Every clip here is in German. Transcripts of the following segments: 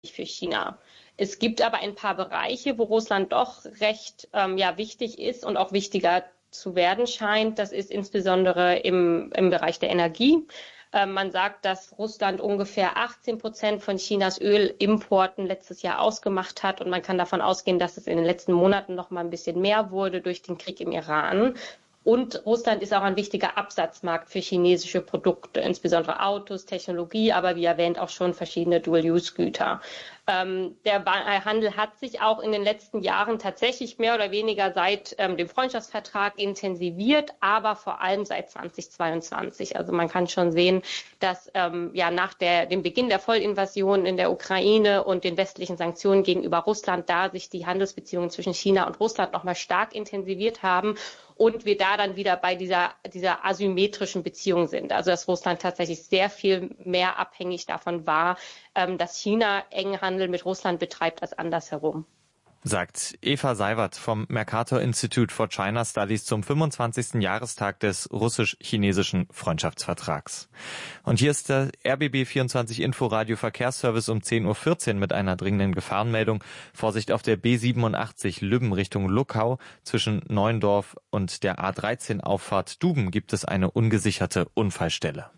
für China. Es gibt aber ein paar Bereiche, wo Russland doch recht wichtig ist und auch wichtiger zu werden scheint. Das ist insbesondere im Bereich der Energie. Man sagt, dass Russland ungefähr 18% von Chinas Ölimporten letztes Jahr ausgemacht hat. Und man kann davon ausgehen, dass es in den letzten Monaten noch mal ein bisschen mehr wurde durch den Krieg im Iran. Und Russland ist auch ein wichtiger Absatzmarkt für chinesische Produkte, insbesondere Autos, Technologie, aber wie erwähnt auch schon verschiedene Dual-Use-Güter. Der Handel hat sich auch in den letzten Jahren tatsächlich mehr oder weniger seit dem Freundschaftsvertrag intensiviert, aber vor allem seit 2022. Also man kann schon sehen, dass nach dem Beginn der Vollinvasion in der Ukraine und den westlichen Sanktionen gegenüber Russland da sich die Handelsbeziehungen zwischen China und Russland nochmal stark intensiviert haben. Und wir da dann wieder bei dieser asymmetrischen Beziehung sind. Also dass Russland tatsächlich sehr viel mehr abhängig davon war, dass China engen Handel mit Russland betreibt als andersherum. Sagt Eva Seiwert vom Mercator Institute for China Studies zum 25. Jahrestag des russisch-chinesischen Freundschaftsvertrags. Und hier ist der RBB 24 Inforadio Verkehrsservice um 10.14 Uhr mit einer dringenden Gefahrenmeldung. Vorsicht auf der B87 Lübben Richtung Luckau. Zwischen Neuendorf und der A13 Auffahrt Duben gibt es eine ungesicherte Unfallstelle.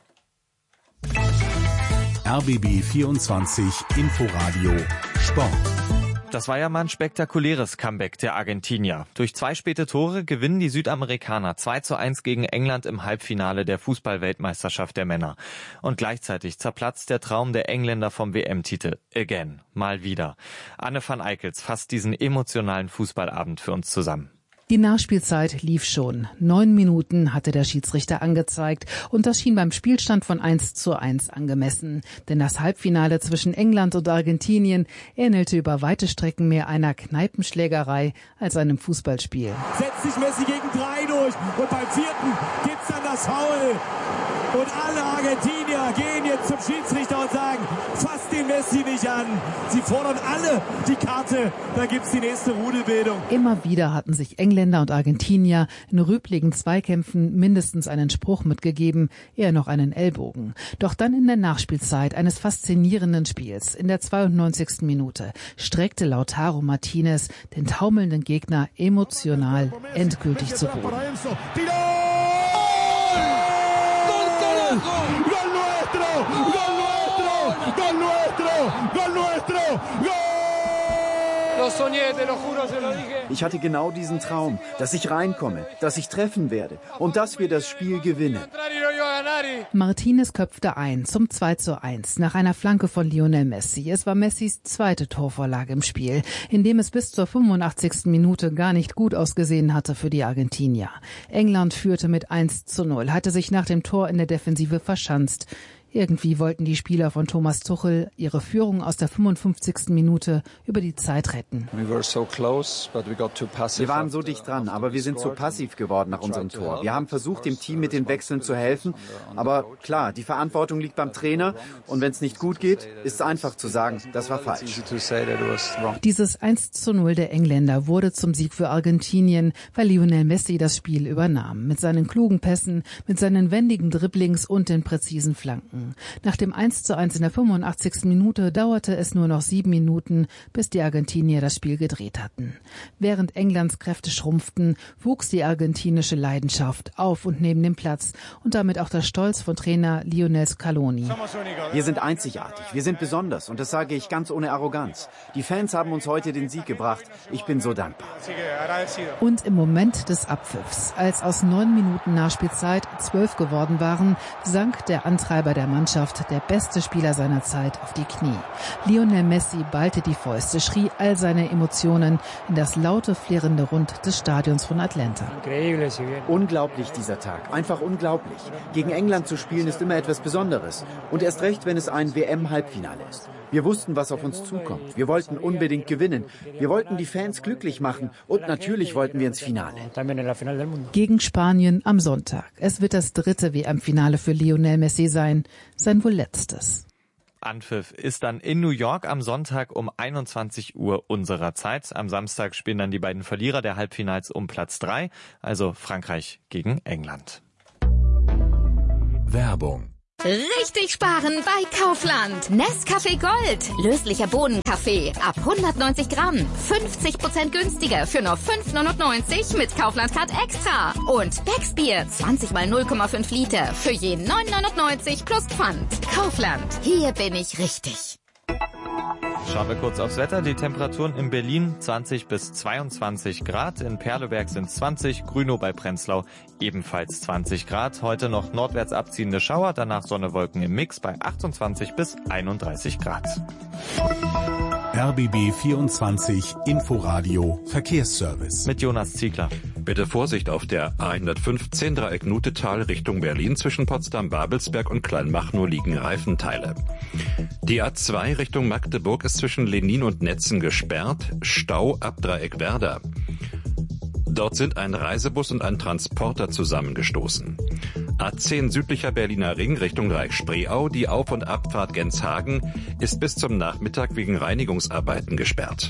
RBB 24 Inforadio Sport. Das war ja mal ein spektakuläres Comeback der Argentinier. Durch 2 späte Tore gewinnen die Südamerikaner 2:1 gegen England im Halbfinale der Fußball-Weltmeisterschaft der Männer. Und gleichzeitig zerplatzt der Traum der Engländer vom WM-Titel. Again. Mal wieder. Anne van Eickels fasst diesen emotionalen Fußballabend für uns zusammen. Die Nachspielzeit lief schon. 9 Minuten hatte der Schiedsrichter angezeigt und das schien beim Spielstand von 1:1 angemessen. Denn das Halbfinale zwischen England und Argentinien ähnelte über weite Strecken mehr einer Kneipenschlägerei als einem Fußballspiel. Setzt sich Messi gegen 3 durch und beim 4. gibt's dann das Foul. Und alle Argentinier gehen jetzt zum Schiedsrichter und sagen, fasst den Messi nicht an. Sie fordern alle die Karte, da gibt's die nächste Rudelbildung. Immer wieder hatten sich Engländer und Argentinier in rüpligen Zweikämpfen mindestens einen Spruch mitgegeben, eher noch einen Ellbogen. Doch dann in der Nachspielzeit eines faszinierenden Spiels, in der 92. Minute, streckte Lautaro Martinez den taumelnden Gegner emotional endgültig zu Boden. ¡Gol nuestro! ¡Gol nuestro! ¡Gol nuestro! ¡Gol nuestro! ¡Gol! Ich hatte genau diesen Traum, dass ich reinkomme, dass ich treffen werde und dass wir das Spiel gewinnen. Martinez köpfte ein zum 2:1 nach einer Flanke von Lionel Messi. Es war Messis zweite Torvorlage im Spiel, in dem es bis zur 85. Minute gar nicht gut ausgesehen hatte für die Argentinier. England führte mit 1:0, hatte sich nach dem Tor in der Defensive verschanzt. Irgendwie wollten die Spieler von Thomas Tuchel ihre Führung aus der 55. Minute über die Zeit retten. Wir waren so dicht dran, aber wir sind zu passiv geworden nach unserem Tor. Wir haben versucht, dem Team mit den Wechseln zu helfen. Aber klar, die Verantwortung liegt beim Trainer. Und wenn es nicht gut geht, ist es einfach zu sagen, das war falsch. Dieses 1:0 der Engländer wurde zum Sieg für Argentinien, weil Lionel Messi das Spiel übernahm. Mit seinen klugen Pässen, mit seinen wendigen Dribblings und den präzisen Flanken. Nach dem 1:1 in der 85. Minute dauerte es nur noch 7 Minuten, bis die Argentinier das Spiel gedreht hatten. Während Englands Kräfte schrumpften, wuchs die argentinische Leidenschaft auf und neben dem Platz und damit auch der Stolz von Trainer Lionel Scaloni. Wir sind einzigartig, wir sind besonders und das sage ich ganz ohne Arroganz. Die Fans haben uns heute den Sieg gebracht. Ich bin so dankbar. Und im Moment des Abpfiffs, als aus 9 Minuten Nachspielzeit 12 geworden waren, sank der Antreiber der Mannschaft, der beste Spieler seiner Zeit, auf die Knie. Lionel Messi ballte die Fäuste, schrie all seine Emotionen in das laute, flirrende Rund des Stadions von Atlanta. Unglaublich dieser Tag, einfach unglaublich. Gegen England zu spielen ist immer etwas Besonderes. Und erst recht, wenn es ein WM-Halbfinale ist. Wir wussten, was auf uns zukommt. Wir wollten unbedingt gewinnen. Wir wollten die Fans glücklich machen und natürlich wollten wir ins Finale. Gegen Spanien am Sonntag. Es wird das 3. WM-Finale für Lionel Messi sein, sein wohl letztes. Anpfiff ist dann in New York am Sonntag um 21 Uhr unserer Zeit. Am Samstag spielen dann die beiden Verlierer der Halbfinals um Platz 3, also Frankreich gegen England. Werbung Richtig sparen bei Kaufland. Nescafé Gold. Löslicher Bohnenkaffee. Ab 190 Gramm. 50% günstiger für nur 5,99 mit Kaufland Card Extra. Und Becksbier. 20 mal 0,5 Liter. Für je 9,99 plus Pfand. Kaufland. Hier bin ich richtig. Schauen wir kurz aufs Wetter. Die Temperaturen in Berlin 20 bis 22 Grad. In Perleberg sind es 20, Grünow bei Prenzlau ebenfalls 20 Grad. Heute noch nordwärts abziehende Schauer, danach Sonne, Wolken im Mix bei 28 bis 31 Grad. RBB 24 Inforadio Verkehrsservice. Mit Jonas Ziegler. Bitte Vorsicht auf der A115 Dreieck Nutetal Richtung Berlin. Zwischen Potsdam-Babelsberg und Kleinmachnow liegen Reifenteile. Die A2 Richtung Magdeburg ist zwischen Lenin und Netzen gesperrt. Stau ab Dreieck Werder. Dort sind ein Reisebus und ein Transporter zusammengestoßen. A10 südlicher Berliner Ring Richtung Dreieck Spreeau. Die Auf- und Abfahrt Genshagen ist bis zum Nachmittag wegen Reinigungsarbeiten gesperrt.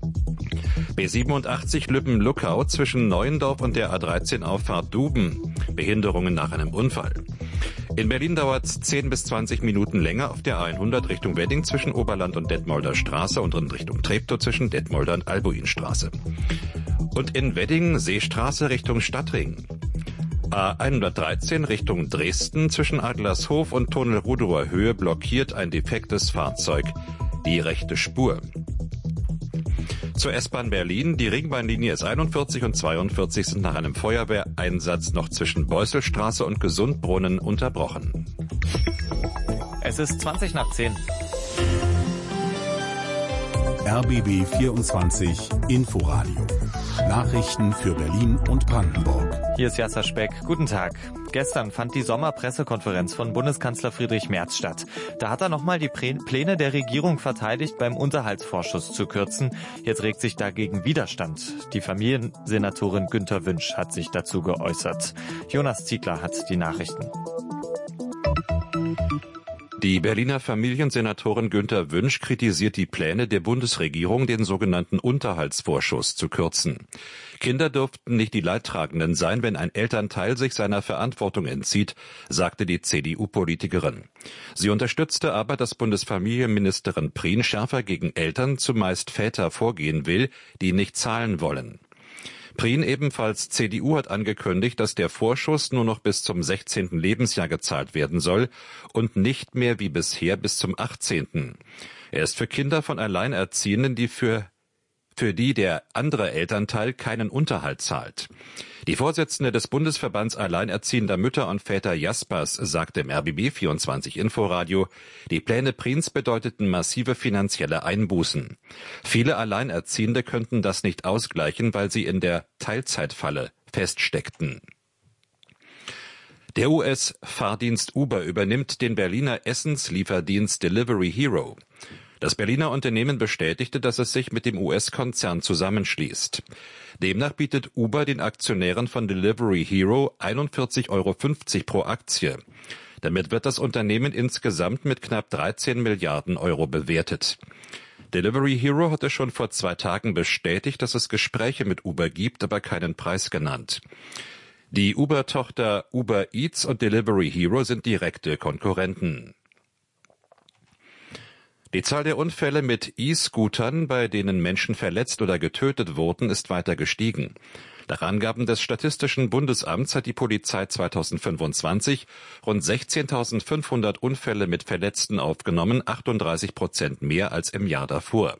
B87 Lübben-Luckau zwischen Neuendorf und der A13 Auffahrt Duben. Behinderungen nach einem Unfall. In Berlin dauert es 10 bis 20 Minuten länger auf der A100 Richtung Wedding zwischen Oberland und Detmolder Straße und in Richtung Treptow zwischen Detmolder und Albuinstraße. Und in Wedding Seestraße Richtung Stadtring. A113 Richtung Dresden zwischen Adlershof und Tunnel Rudower Höhe blockiert ein defektes Fahrzeug die rechte Spur. Zur S-Bahn Berlin. Die Ringbahnlinie S41 und 42 sind nach einem Feuerwehreinsatz noch zwischen Beusselstraße und Gesundbrunnen unterbrochen. Es ist 20 nach 10. RBB 24 Inforadio. Nachrichten für Berlin und Brandenburg. Hier ist Jasser Speck. Guten Tag. Gestern fand die Sommerpressekonferenz von Bundeskanzler Friedrich Merz statt. Da hat er nochmal die Pläne der Regierung verteidigt, beim Unterhaltsvorschuss zu kürzen. Jetzt regt sich dagegen Widerstand. Die Familiensenatorin Günter Wünsch hat sich dazu geäußert. Jonas Ziegler hat die Nachrichten. Die Berliner Familiensenatorin Günter Wünsch kritisiert die Pläne der Bundesregierung, den sogenannten Unterhaltsvorschuss zu kürzen. Kinder dürften nicht die Leidtragenden sein, wenn ein Elternteil sich seiner Verantwortung entzieht, sagte die CDU-Politikerin. Sie unterstützte aber, dass Bundesfamilienministerin Prien schärfer gegen Eltern, zumeist Väter, vorgehen will, die nicht zahlen wollen. Prien, ebenfalls CDU, hat angekündigt, dass der Vorschuss nur noch bis zum 16. Lebensjahr gezahlt werden soll und nicht mehr wie bisher bis zum 18. Er ist für Kinder von Alleinerziehenden, für die der andere Elternteil keinen Unterhalt zahlt. Die Vorsitzende des Bundesverbands Alleinerziehender Mütter und Väter Jaspers sagte im RBB 24 Inforadio, die Pläne Priens bedeuteten massive finanzielle Einbußen. Viele Alleinerziehende könnten das nicht ausgleichen, weil sie in der Teilzeitfalle feststeckten. Der US-Fahrdienst Uber übernimmt den Berliner Essenslieferdienst Delivery Hero. Das Berliner Unternehmen bestätigte, dass es sich mit dem US-Konzern zusammenschließt. Demnach bietet Uber den Aktionären von Delivery Hero 41,50 € pro Aktie. Damit wird das Unternehmen insgesamt mit knapp 13 Milliarden Euro bewertet. Delivery Hero hatte schon vor 2 Tagen bestätigt, dass es Gespräche mit Uber gibt, aber keinen Preis genannt. Die Uber-Tochter Uber Eats und Delivery Hero sind direkte Konkurrenten. Die Zahl der Unfälle mit E-Scootern, bei denen Menschen verletzt oder getötet wurden, ist weiter gestiegen. Nach Angaben des Statistischen Bundesamts hat die Polizei 2025 rund 16.500 Unfälle mit Verletzten aufgenommen, 38% mehr als im Jahr davor.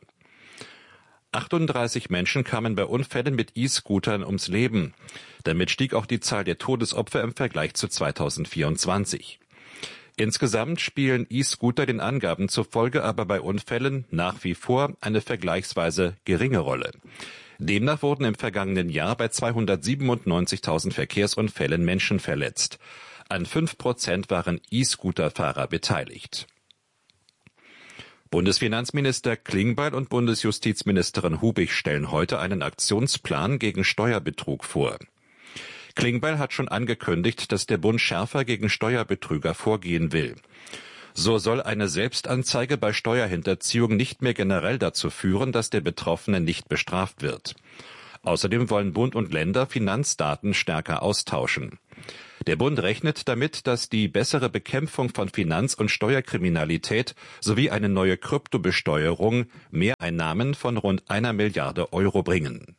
38 Menschen kamen bei Unfällen mit E-Scootern ums Leben. Damit stieg auch die Zahl der Todesopfer im Vergleich zu 2024. Insgesamt spielen E-Scooter den Angaben zufolge aber bei Unfällen nach wie vor eine vergleichsweise geringe Rolle. Demnach wurden im vergangenen Jahr bei 297.000 Verkehrsunfällen Menschen verletzt. An 5% waren E-Scooter-Fahrer beteiligt. Bundesfinanzminister Klingbeil und Bundesjustizministerin Hubig stellen heute einen Aktionsplan gegen Steuerbetrug vor. Klingbeil hat schon angekündigt, dass der Bund schärfer gegen Steuerbetrüger vorgehen will. So soll eine Selbstanzeige bei Steuerhinterziehung nicht mehr generell dazu führen, dass der Betroffene nicht bestraft wird. Außerdem wollen Bund und Länder Finanzdaten stärker austauschen. Der Bund rechnet damit, dass die bessere Bekämpfung von Finanz- und Steuerkriminalität sowie eine neue Kryptobesteuerung Mehreinnahmen von rund 1 Milliarde Euro bringen.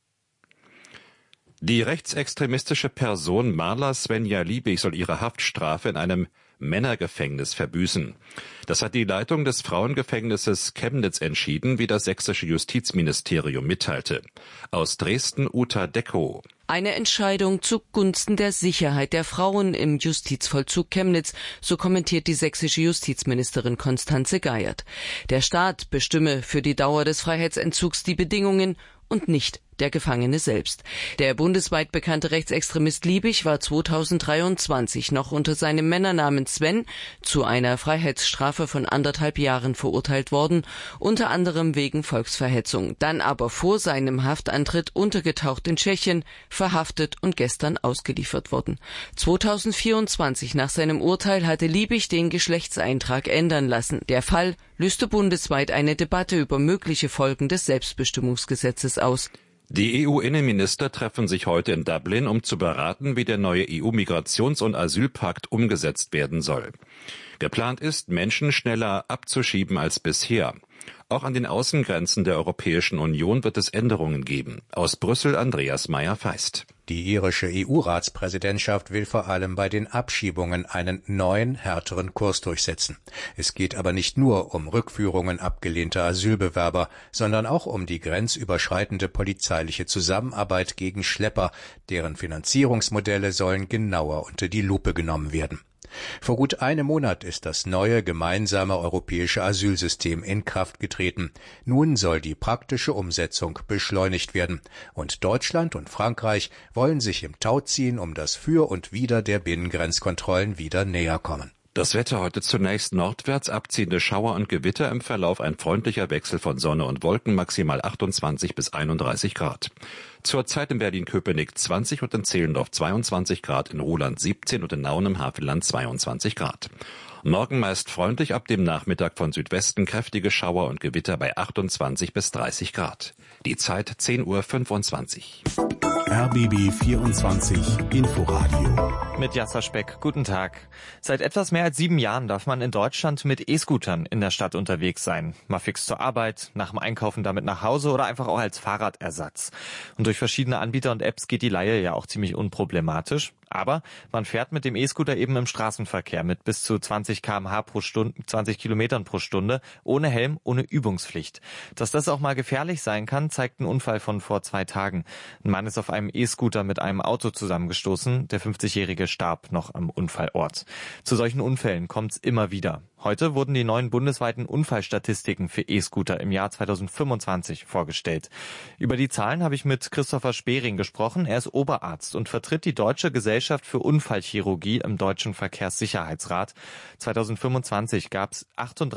Die rechtsextremistische Person Marla Svenja Liebig soll ihre Haftstrafe in einem Männergefängnis verbüßen. Das hat die Leitung des Frauengefängnisses Chemnitz entschieden, wie das sächsische Justizministerium mitteilte. Aus Dresden Uta Decko. Eine Entscheidung zugunsten der Sicherheit der Frauen im Justizvollzug Chemnitz, so kommentiert die sächsische Justizministerin Constanze Geiert. Der Staat bestimme für die Dauer des Freiheitsentzugs die Bedingungen und nicht der Gefangene selbst. Der bundesweit bekannte Rechtsextremist Liebig war 2023 noch unter seinem Männernamen Sven zu einer Freiheitsstrafe von 1,5 Jahren verurteilt worden, unter anderem wegen Volksverhetzung, dann aber vor seinem Haftantritt untergetaucht in Tschechien, verhaftet und gestern ausgeliefert worden. 2024 nach seinem Urteil hatte Liebig den Geschlechtseintrag ändern lassen. Der Fall löste bundesweit eine Debatte über mögliche Folgen des Selbstbestimmungsgesetzes aus. Die EU-Innenminister treffen sich heute in Dublin, um zu beraten, wie der neue EU-Migrations- und Asylpakt umgesetzt werden soll. Geplant ist, Menschen schneller abzuschieben als bisher. Auch an den Außengrenzen der Europäischen Union wird es Änderungen geben. Aus Brüssel Andreas Meyer-Feist. Die irische EU-Ratspräsidentschaft will vor allem bei den Abschiebungen einen neuen, härteren Kurs durchsetzen. Es geht aber nicht nur um Rückführungen abgelehnter Asylbewerber, sondern auch um die grenzüberschreitende polizeiliche Zusammenarbeit gegen Schlepper. Deren Finanzierungsmodelle sollen genauer unter die Lupe genommen werden. Vor gut einem Monat ist das neue gemeinsame europäische Asylsystem in Kraft getreten. Nun soll die praktische Umsetzung beschleunigt werden. Und Deutschland und Frankreich wollen sich im Tau ziehen, um das Für und Wider der Binnengrenzkontrollen wieder näher kommen. Das Wetter heute zunächst nordwärts, abziehende Schauer und Gewitter, im Verlauf ein freundlicher Wechsel von Sonne und Wolken, maximal 28 bis 31 Grad. Zurzeit in Berlin-Köpenick 20 und in Zehlendorf 22 Grad, in Ruhland 17 und in Nauen im Havelland 22 Grad. Morgen meist freundlich, ab dem Nachmittag von Südwesten kräftige Schauer und Gewitter bei 28 bis 30 Grad. Die Zeit 10:25 Uhr. RBB 24 Inforadio. Mit Jasser Speck, guten Tag. Seit etwas mehr als 7 Jahren darf man in Deutschland mit E-Scootern in der Stadt unterwegs sein. Mal fix zur Arbeit, nach dem Einkaufen damit nach Hause oder einfach auch als Fahrradersatz. Und durch verschiedene Anbieter und Apps geht die Leihe ja auch ziemlich unproblematisch. Aber man fährt mit dem E-Scooter eben im Straßenverkehr mit bis zu 20 km/h pro Stunde, 20 Kilometern pro Stunde, ohne Helm, ohne Übungspflicht. Dass das auch mal gefährlich sein kann, zeigt ein Unfall von vor 2 Tagen. Ein Mann ist auf einem E-Scooter mit einem Auto zusammengestoßen. Der 50-Jährige starb noch am Unfallort. Zu solchen Unfällen kommt es immer wieder. Heute wurden die neuen bundesweiten Unfallstatistiken für E-Scooter im Jahr 2025 vorgestellt. Über die Zahlen habe ich mit Christopher Spering gesprochen. Er ist Oberarzt und vertritt die Deutsche Gesellschaft für Unfallchirurgie im Deutschen Verkehrssicherheitsrat. 2025 gab es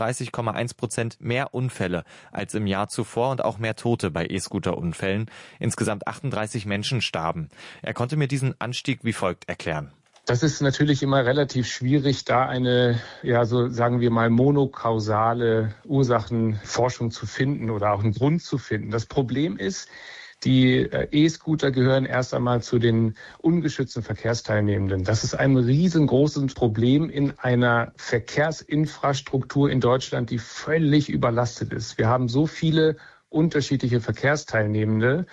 38,1% mehr Unfälle als im Jahr zuvor und auch mehr Tote bei E-Scooter-Unfällen. Insgesamt 38 Menschen starben. Er konnte mir diesen Anstieg wie folgt erklären. Das ist natürlich immer relativ schwierig, da eine, so sagen wir mal, monokausale Ursachenforschung zu finden oder auch einen Grund zu finden. Das Problem ist, die E-Scooter gehören erst einmal zu den ungeschützten Verkehrsteilnehmenden. Das ist ein riesengroßes Problem in einer Verkehrsinfrastruktur in Deutschland, die völlig überlastet ist. Wir haben so viele unterschiedliche Verkehrsteilnehmende,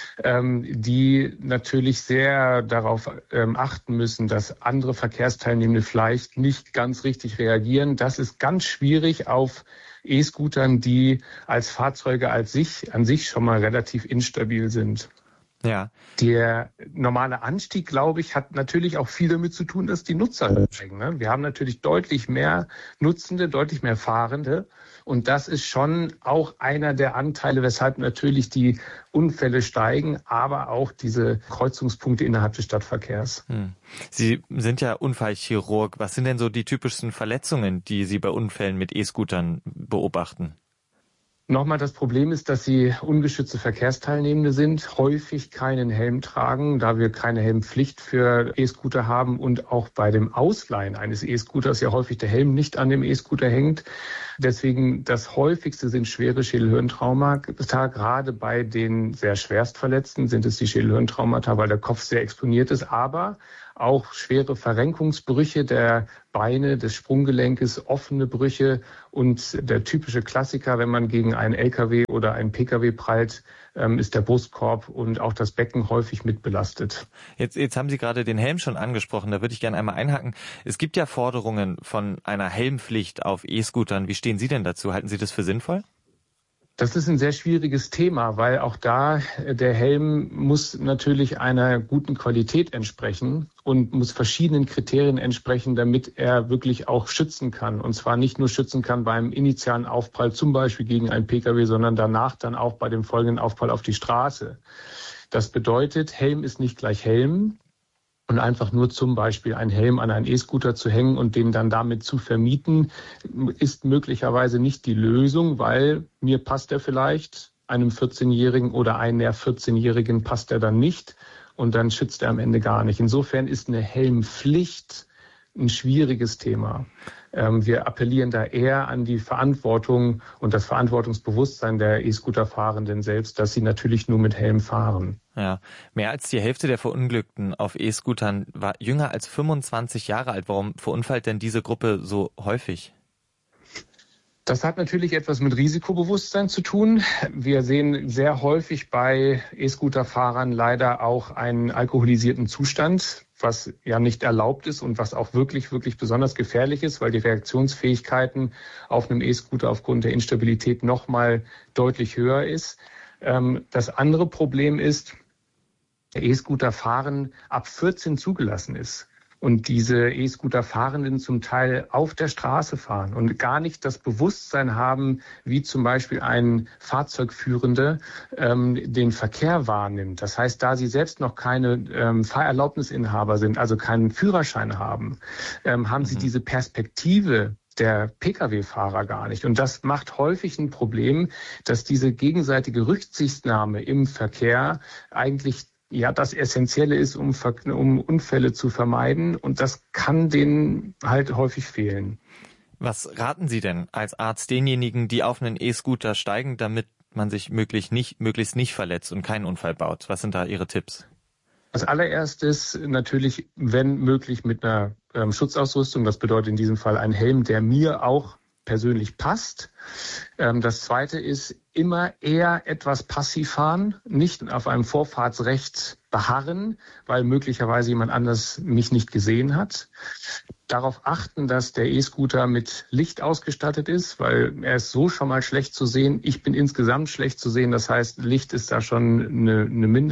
die natürlich sehr darauf achten müssen, dass andere Verkehrsteilnehmende vielleicht nicht ganz richtig reagieren. Das ist ganz schwierig auf E-Scootern, die als Fahrzeuge an sich schon mal relativ instabil sind. Ja. Der normale Anstieg, glaube ich, hat natürlich auch viel damit zu tun, dass die Nutzer steigen. Ne? Wir haben natürlich deutlich mehr Nutzende, deutlich mehr Fahrende. Und das ist schon auch einer der Anteile, weshalb natürlich die Unfälle steigen, aber auch diese Kreuzungspunkte innerhalb des Stadtverkehrs. Sie sind ja Unfallchirurg. Was sind denn so die typischsten Verletzungen, die Sie bei Unfällen mit E-Scootern beobachten? Nochmal, das Problem ist, dass sie ungeschützte Verkehrsteilnehmende sind, häufig keinen Helm tragen, da wir keine Helmpflicht für E-Scooter haben und auch bei dem Ausleihen eines E-Scooters ja häufig der Helm nicht an dem E-Scooter hängt. Deswegen das häufigste sind schwere Schädelhirntraumata. Gerade bei den sehr Schwerstverletzten sind es die Schädelhirntraumata, weil der Kopf sehr exponiert ist. Aber auch schwere Verrenkungsbrüche der Beine, des Sprunggelenkes, offene Brüche und der typische Klassiker, wenn man gegen einen LKW oder einen PKW prallt, ist der Brustkorb und auch das Becken häufig mit belastet. Jetzt haben Sie gerade den Helm schon angesprochen, da würde ich gerne einmal einhaken. Es gibt ja Forderungen von einer Helmpflicht auf E-Scootern. Wie stehen Sie denn dazu? Halten Sie das für sinnvoll? Das ist ein sehr schwieriges Thema, weil auch da der Helm muss natürlich einer guten Qualität entsprechen und muss verschiedenen Kriterien entsprechen, damit er wirklich auch schützen kann. Und zwar nicht nur schützen kann beim initialen Aufprall, zum Beispiel gegen einen Pkw, sondern danach dann auch bei dem folgenden Aufprall auf die Straße. Das bedeutet, Helm ist nicht gleich Helm. Und einfach nur zum Beispiel einen Helm an einen E-Scooter zu hängen und den dann damit zu vermieten, ist möglicherweise nicht die Lösung, weil mir passt er vielleicht, einem 14-Jährigen oder einer 14-Jährigen passt er dann nicht und dann schützt er am Ende gar nicht. Insofern ist eine Helmpflicht ein schwieriges Thema. Wir appellieren da eher an die Verantwortung und das Verantwortungsbewusstsein der E-Scooter-Fahrenden selbst, dass sie natürlich nur mit Helm fahren. Ja, mehr als die Hälfte der Verunglückten auf E-Scootern war jünger als 25 Jahre alt. Warum verunfallt denn diese Gruppe so häufig? Das hat natürlich etwas mit Risikobewusstsein zu tun. Wir sehen sehr häufig bei E-Scooter-Fahrern leider auch einen alkoholisierten Zustand, was ja nicht erlaubt ist und was auch wirklich besonders gefährlich ist, weil die Reaktionsfähigkeiten auf einem E-Scooter aufgrund der Instabilität nochmal deutlich höher ist. Das andere Problem ist, der E-Scooter-Fahren ab 14 zugelassen ist. Und diese E-Scooter-Fahrenden zum Teil auf der Straße fahren und gar nicht das Bewusstsein haben, wie zum Beispiel ein Fahrzeugführender den Verkehr wahrnimmt. Das heißt, da sie selbst noch keine Fahrerlaubnisinhaber sind, also keinen Führerschein haben, haben sie diese Perspektive der Pkw-Fahrer gar nicht. Und das macht häufig ein Problem, dass diese gegenseitige Rücksichtnahme im Verkehr eigentlich das Essentielle ist, um Unfälle zu vermeiden. Und das kann denen halt häufig fehlen. Was raten Sie denn als Arzt denjenigen, die auf einen E-Scooter steigen, damit man sich möglichst nicht verletzt und keinen Unfall baut? Was sind da Ihre Tipps? Als allererstes natürlich, wenn möglich, mit einer Schutzausrüstung. Das bedeutet in diesem Fall ein Helm, der mir auch persönlich passt. Das Zweite ist, immer eher etwas passiv fahren, nicht auf einem Vorfahrtsrecht beharren, weil möglicherweise jemand anders mich nicht gesehen hat. Darauf achten, dass der E-Scooter mit Licht ausgestattet ist, weil er ist so schon mal schlecht zu sehen. Ich bin insgesamt schlecht zu sehen. Das heißt, Licht ist da schon eine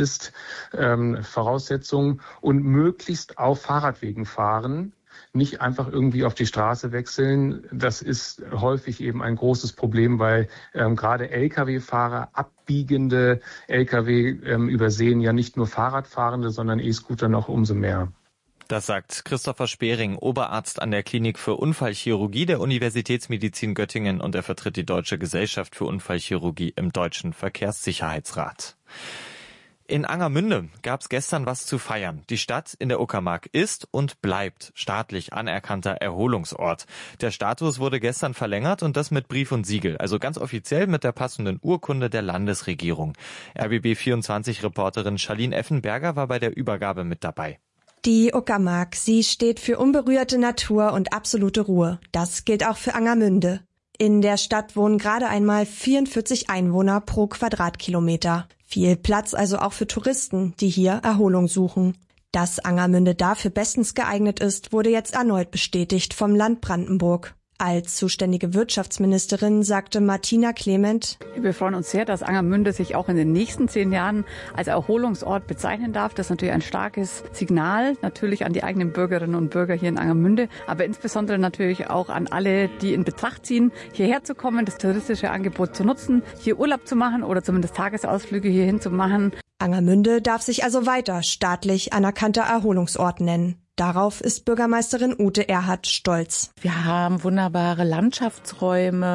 Mindestvoraussetzung und möglichst auf Fahrradwegen fahren. Nicht einfach irgendwie auf die Straße wechseln. Das ist häufig eben ein großes Problem, weil gerade Lkw-Fahrer, abbiegende Lkw übersehen ja nicht nur Fahrradfahrende, sondern E-Scooter noch umso mehr. Das sagt Christopher Spering, Oberarzt an der Klinik für Unfallchirurgie der Universitätsmedizin Göttingen, und er vertritt die Deutsche Gesellschaft für Unfallchirurgie im Deutschen Verkehrssicherheitsrat. In Angermünde gab es gestern was zu feiern. Die Stadt in der Uckermark ist und bleibt staatlich anerkannter Erholungsort. Der Status wurde gestern verlängert und das mit Brief und Siegel, also ganz offiziell mit der passenden Urkunde der Landesregierung. RBB24-Reporterin Charlene Effenberger war bei der Übergabe mit dabei. Die Uckermark, sie steht für unberührte Natur und absolute Ruhe. Das gilt auch für Angermünde. In der Stadt wohnen gerade einmal 44 Einwohner pro Quadratkilometer. Viel Platz also auch für Touristen, die hier Erholung suchen. Dass Angermünde dafür bestens geeignet ist, wurde jetzt erneut bestätigt vom Land Brandenburg. Als zuständige Wirtschaftsministerin sagte Martina Clement: Wir freuen uns sehr, dass Angermünde sich auch in den nächsten 10 Jahren als Erholungsort bezeichnen darf. Das ist natürlich ein starkes Signal, natürlich an die eigenen Bürgerinnen und Bürger hier in Angermünde, aber insbesondere natürlich auch an alle, die in Betracht ziehen, hierher zu kommen, das touristische Angebot zu nutzen, hier Urlaub zu machen oder zumindest Tagesausflüge hierhin zu machen. Angermünde darf sich also weiter staatlich anerkannter Erholungsort nennen. Darauf ist Bürgermeisterin Ute Erhardt stolz. Wir haben wunderbare Landschaftsräume,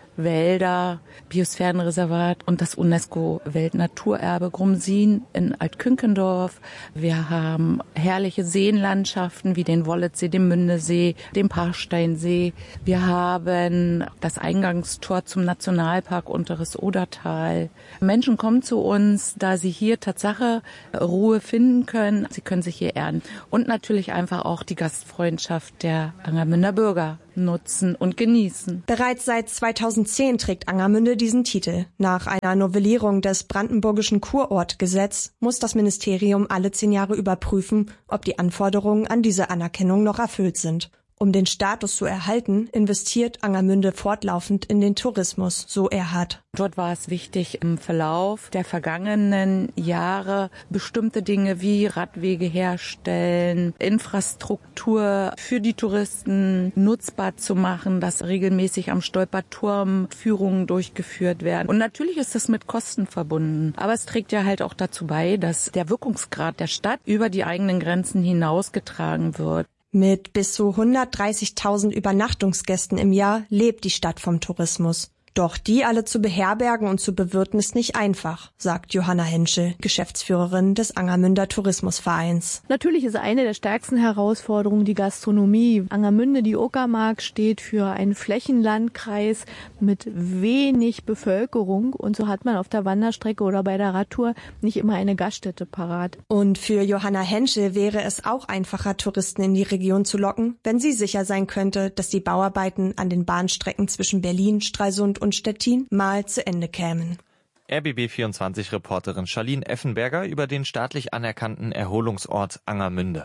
Wälder, Biosphärenreservat und das UNESCO-Weltnaturerbe Grumsin in Altkünkendorf. Wir haben herrliche Seenlandschaften wie den Wollitzsee, den Mündesee, den Parsteinsee. Wir haben das Eingangstor zum Nationalpark Unteres Odertal. Menschen kommen zu uns, da sie hier Tatsache Ruhe finden können. Sie können sich hier erden. Und natürlich einfach auch die Gastfreundschaft der Angermünder Bürger nutzen und genießen. Bereits seit 2010 trägt Angermünde diesen Titel. Nach einer Novellierung des brandenburgischen Kurortgesetz muss das Ministerium alle 10 Jahre überprüfen, ob die Anforderungen an diese Anerkennung noch erfüllt sind. Um den Status zu erhalten, investiert Angermünde fortlaufend in den Tourismus, so Erhard. Dort war es wichtig, im Verlauf der vergangenen Jahre bestimmte Dinge wie Radwege herstellen, Infrastruktur für die Touristen nutzbar zu machen, dass regelmäßig am Stolperturm Führungen durchgeführt werden. Und natürlich ist das mit Kosten verbunden. Aber es trägt ja halt auch dazu bei, dass der Wirkungsgrad der Stadt über die eigenen Grenzen hinausgetragen wird. Mit bis zu 130.000 Übernachtungsgästen im Jahr lebt die Stadt vom Tourismus. Doch die alle zu beherbergen und zu bewirten ist nicht einfach, sagt Johanna Henschel, Geschäftsführerin des Angermünder Tourismusvereins. Natürlich ist eine der stärksten Herausforderungen die Gastronomie. Angermünde, die Uckermark, steht für einen Flächenlandkreis mit wenig Bevölkerung und so hat man auf der Wanderstrecke oder bei der Radtour nicht immer eine Gaststätte parat. Und für Johanna Henschel wäre es auch einfacher, Touristen in die Region zu locken, wenn sie sicher sein könnte, dass die Bauarbeiten an den Bahnstrecken zwischen Berlin, Stralsund und Stettin mal zu Ende kämen. RBB24-Reporterin Charlene Effenberger über den staatlich anerkannten Erholungsort Angermünde.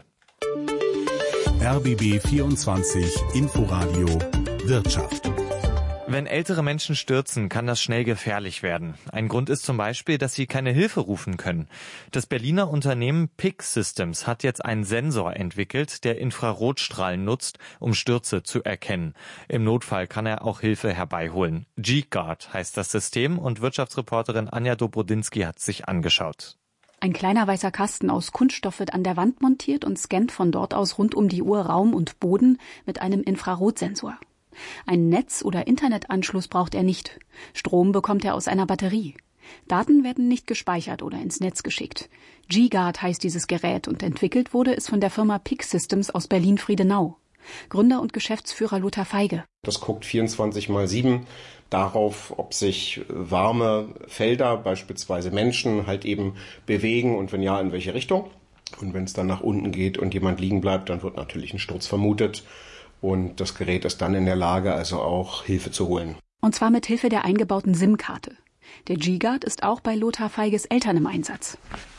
RBB24 Inforadio Wirtschaft. Wenn ältere Menschen stürzen, kann das schnell gefährlich werden. Ein Grund ist zum Beispiel, dass sie keine Hilfe rufen können. Das Berliner Unternehmen PIC-Systems hat jetzt einen Sensor entwickelt, der Infrarotstrahlen nutzt, um Stürze zu erkennen. Im Notfall kann er auch Hilfe herbeiholen. G-Guard heißt das System und Wirtschaftsreporterin Anja Dobrodinsky hat sich angeschaut. Ein kleiner weißer Kasten aus Kunststoff wird an der Wand montiert und scannt von dort aus rund um die Uhr Raum und Boden mit einem Infrarotsensor. Einen Netz- oder Internetanschluss braucht er nicht. Strom bekommt er aus einer Batterie. Daten werden nicht gespeichert oder ins Netz geschickt. G-Guard heißt dieses Gerät und entwickelt wurde es von der Firma PIC-Systems aus Berlin-Friedenau. Gründer und Geschäftsführer Lothar Feige. Das guckt 24/7 darauf, ob sich warme Felder, beispielsweise Menschen, halt eben bewegen und wenn ja, in welche Richtung. Und wenn es dann nach unten geht und jemand liegen bleibt, dann wird natürlich ein Sturz vermutet. Und das Gerät ist dann in der Lage, also auch Hilfe zu holen. Und zwar mit Hilfe der eingebauten SIM-Karte. Der G-Guard ist auch bei Lothar Feiges Eltern im Einsatz.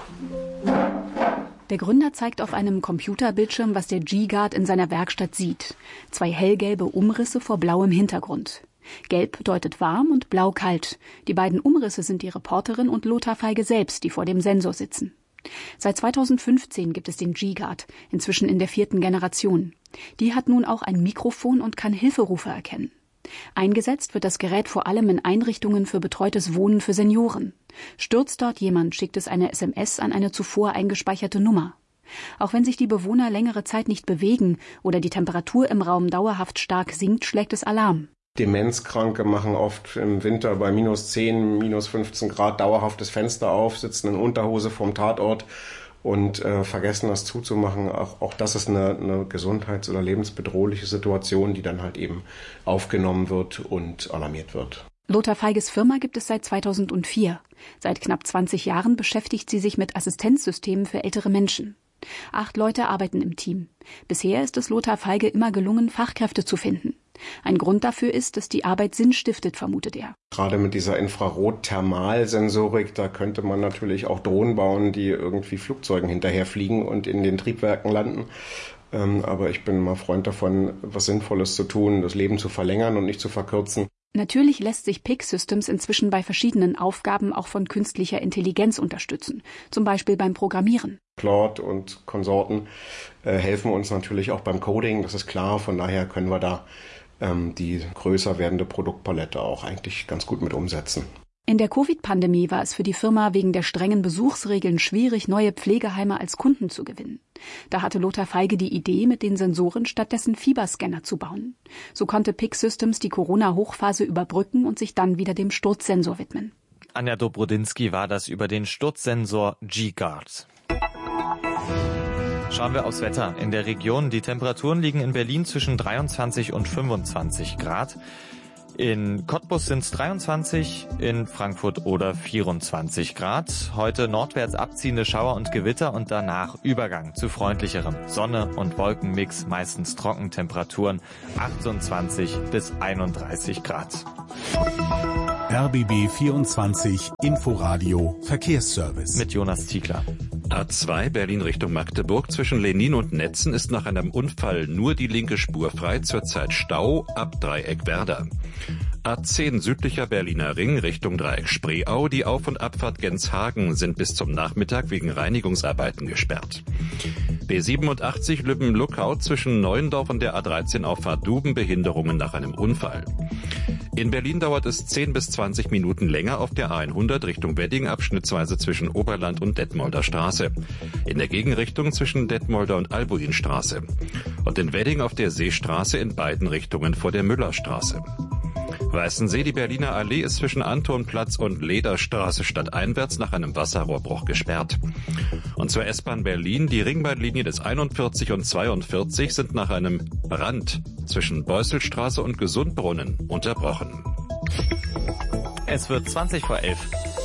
Der Gründer zeigt auf einem Computerbildschirm, was der G-Guard in seiner Werkstatt sieht. 2 hellgelbe Umrisse vor blauem Hintergrund. Gelb bedeutet warm und blau kalt. Die beiden Umrisse sind die Reporterin und Lothar Feige selbst, die vor dem Sensor sitzen. Seit 2015 gibt es den G-Guard, inzwischen in der 4. Generation. Die hat nun auch ein Mikrofon und kann Hilferufe erkennen. Eingesetzt wird das Gerät vor allem in Einrichtungen für betreutes Wohnen für Senioren. Stürzt dort jemand, schickt es eine SMS an eine zuvor eingespeicherte Nummer. Auch wenn sich die Bewohner längere Zeit nicht bewegen oder die Temperatur im Raum dauerhaft stark sinkt, schlägt es Alarm. Demenzkranke machen oft im Winter bei -10, -15 Grad dauerhaft das Fenster auf, sitzen in Unterhose vorm Tatort und vergessen das zuzumachen. Auch das ist eine gesundheits- oder lebensbedrohliche Situation, die dann halt eben aufgenommen wird und alarmiert wird. Lothar Feiges Firma gibt es seit 2004. Seit knapp 20 Jahren beschäftigt sie sich mit Assistenzsystemen für ältere Menschen. 8 Leute arbeiten im Team. Bisher ist es Lothar Feige immer gelungen, Fachkräfte zu finden. Ein Grund dafür ist, dass die Arbeit Sinn stiftet, vermutet er. Gerade mit dieser Infrarot-Thermalsensorik, da könnte man natürlich auch Drohnen bauen, die irgendwie Flugzeugen hinterherfliegen und in den Triebwerken landen. Aber ich bin mal Freund davon, was Sinnvolles zu tun, das Leben zu verlängern und nicht zu verkürzen. Natürlich lässt sich PIC-Systems inzwischen bei verschiedenen Aufgaben auch von künstlicher Intelligenz unterstützen, zum Beispiel beim Programmieren. Claude und Konsorten helfen uns natürlich auch beim Coding, das ist klar, von daher können wir da die größer werdende Produktpalette auch eigentlich ganz gut mit umsetzen. In der Covid-Pandemie war es für die Firma wegen der strengen Besuchsregeln schwierig, neue Pflegeheime als Kunden zu gewinnen. Da hatte Lothar Feige die Idee, mit den Sensoren stattdessen Fieberscanner zu bauen. So konnte PIC Systems die Corona-Hochphase überbrücken und sich dann wieder dem Sturzsensor widmen. Anja Dobrodinsky war das über den Sturzsensor G-Guard. Schauen wir aufs Wetter in der Region. Die Temperaturen liegen in Berlin zwischen 23 und 25 Grad. In Cottbus sind es 23, in Frankfurt oder 24 Grad. Heute nordwärts abziehende Schauer und Gewitter und danach Übergang zu freundlicherem Sonne- und Wolkenmix, meistens Trockentemperaturen 28 bis 31 Grad. RBB 24 Inforadio Verkehrsservice mit Jonas Ziegler. A2 Berlin Richtung Magdeburg zwischen Lenin und Netzen ist nach einem Unfall nur die linke Spur frei, zurzeit Stau ab Dreieck Werder. A10 südlicher Berliner Ring Richtung Dreieck Spreeau. Die Auf- und Abfahrt Genshagen sind bis zum Nachmittag wegen Reinigungsarbeiten gesperrt. B87 Lübben-Luckau zwischen Neuendorf und der A13 Auffahrt Duben, Behinderungen nach einem Unfall. In Berlin dauert es 10 bis 20 Minuten länger auf der A100 Richtung Wedding, abschnittsweise zwischen Oberland und Detmolder Straße. In der Gegenrichtung zwischen Detmolder und Albuinstraße. Und in Wedding auf der Seestraße in beiden Richtungen vor der Müllerstraße. Weißensee, die Berliner Allee ist zwischen Antonplatz und Lederstraße stadteinwärts nach einem Wasserrohrbruch gesperrt. Und zur S-Bahn Berlin, die Ringbahnlinie des 41 und 42 sind nach einem Brand zwischen Beusselstraße und Gesundbrunnen unterbrochen. Es wird 20 vor 11.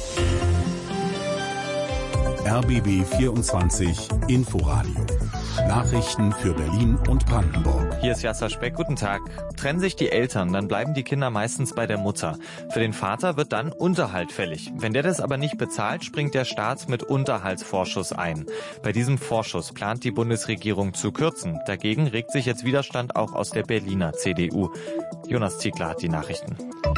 RBB 24 Inforadio. Nachrichten für Berlin und Brandenburg. Hier ist Jasser Speck, guten Tag. Trennen sich die Eltern, dann bleiben die Kinder meistens bei der Mutter. Für den Vater wird dann Unterhalt fällig. Wenn der das aber nicht bezahlt, springt der Staat mit Unterhaltsvorschuss ein. Bei diesem Vorschuss plant die Bundesregierung zu kürzen. Dagegen regt sich jetzt Widerstand auch aus der Berliner CDU. Jonas Ziegler hat die Nachrichten.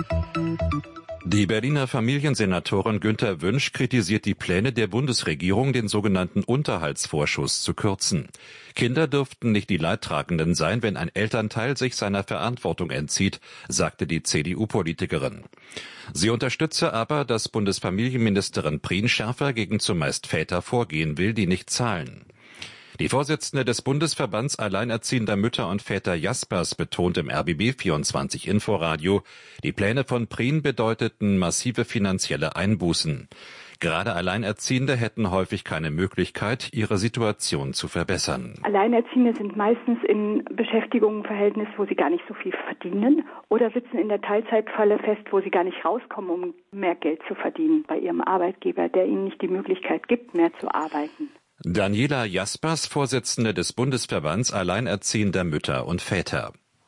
Die Berliner Familiensenatorin Günther Wünsch kritisiert die Pläne der Bundesregierung, den sogenannten Unterhaltsvorschuss zu kürzen. Kinder dürften nicht die Leidtragenden sein, wenn ein Elternteil sich seiner Verantwortung entzieht, sagte die CDU-Politikerin. Sie unterstütze aber, dass Bundesfamilienministerin Prien schärfer gegen zumeist Väter vorgehen will, die nicht zahlen. Die Vorsitzende des Bundesverbands Alleinerziehender Mütter und Väter Jaspers betont im RBB 24 Inforadio, die Pläne von Prien bedeuteten massive finanzielle Einbußen. Gerade Alleinerziehende hätten häufig keine Möglichkeit, ihre Situation zu verbessern. Alleinerziehende sind meistens in Beschäftigungsverhältnis, wo sie gar nicht so viel verdienen, oder sitzen in der Teilzeitfalle fest, wo sie gar nicht rauskommen, um mehr Geld zu verdienen bei ihrem Arbeitgeber, der ihnen nicht die Möglichkeit gibt, mehr zu arbeiten. Daniela Jaspers, Vorsitzende des Bundesverbands Alleinerziehender Mütter und Väter.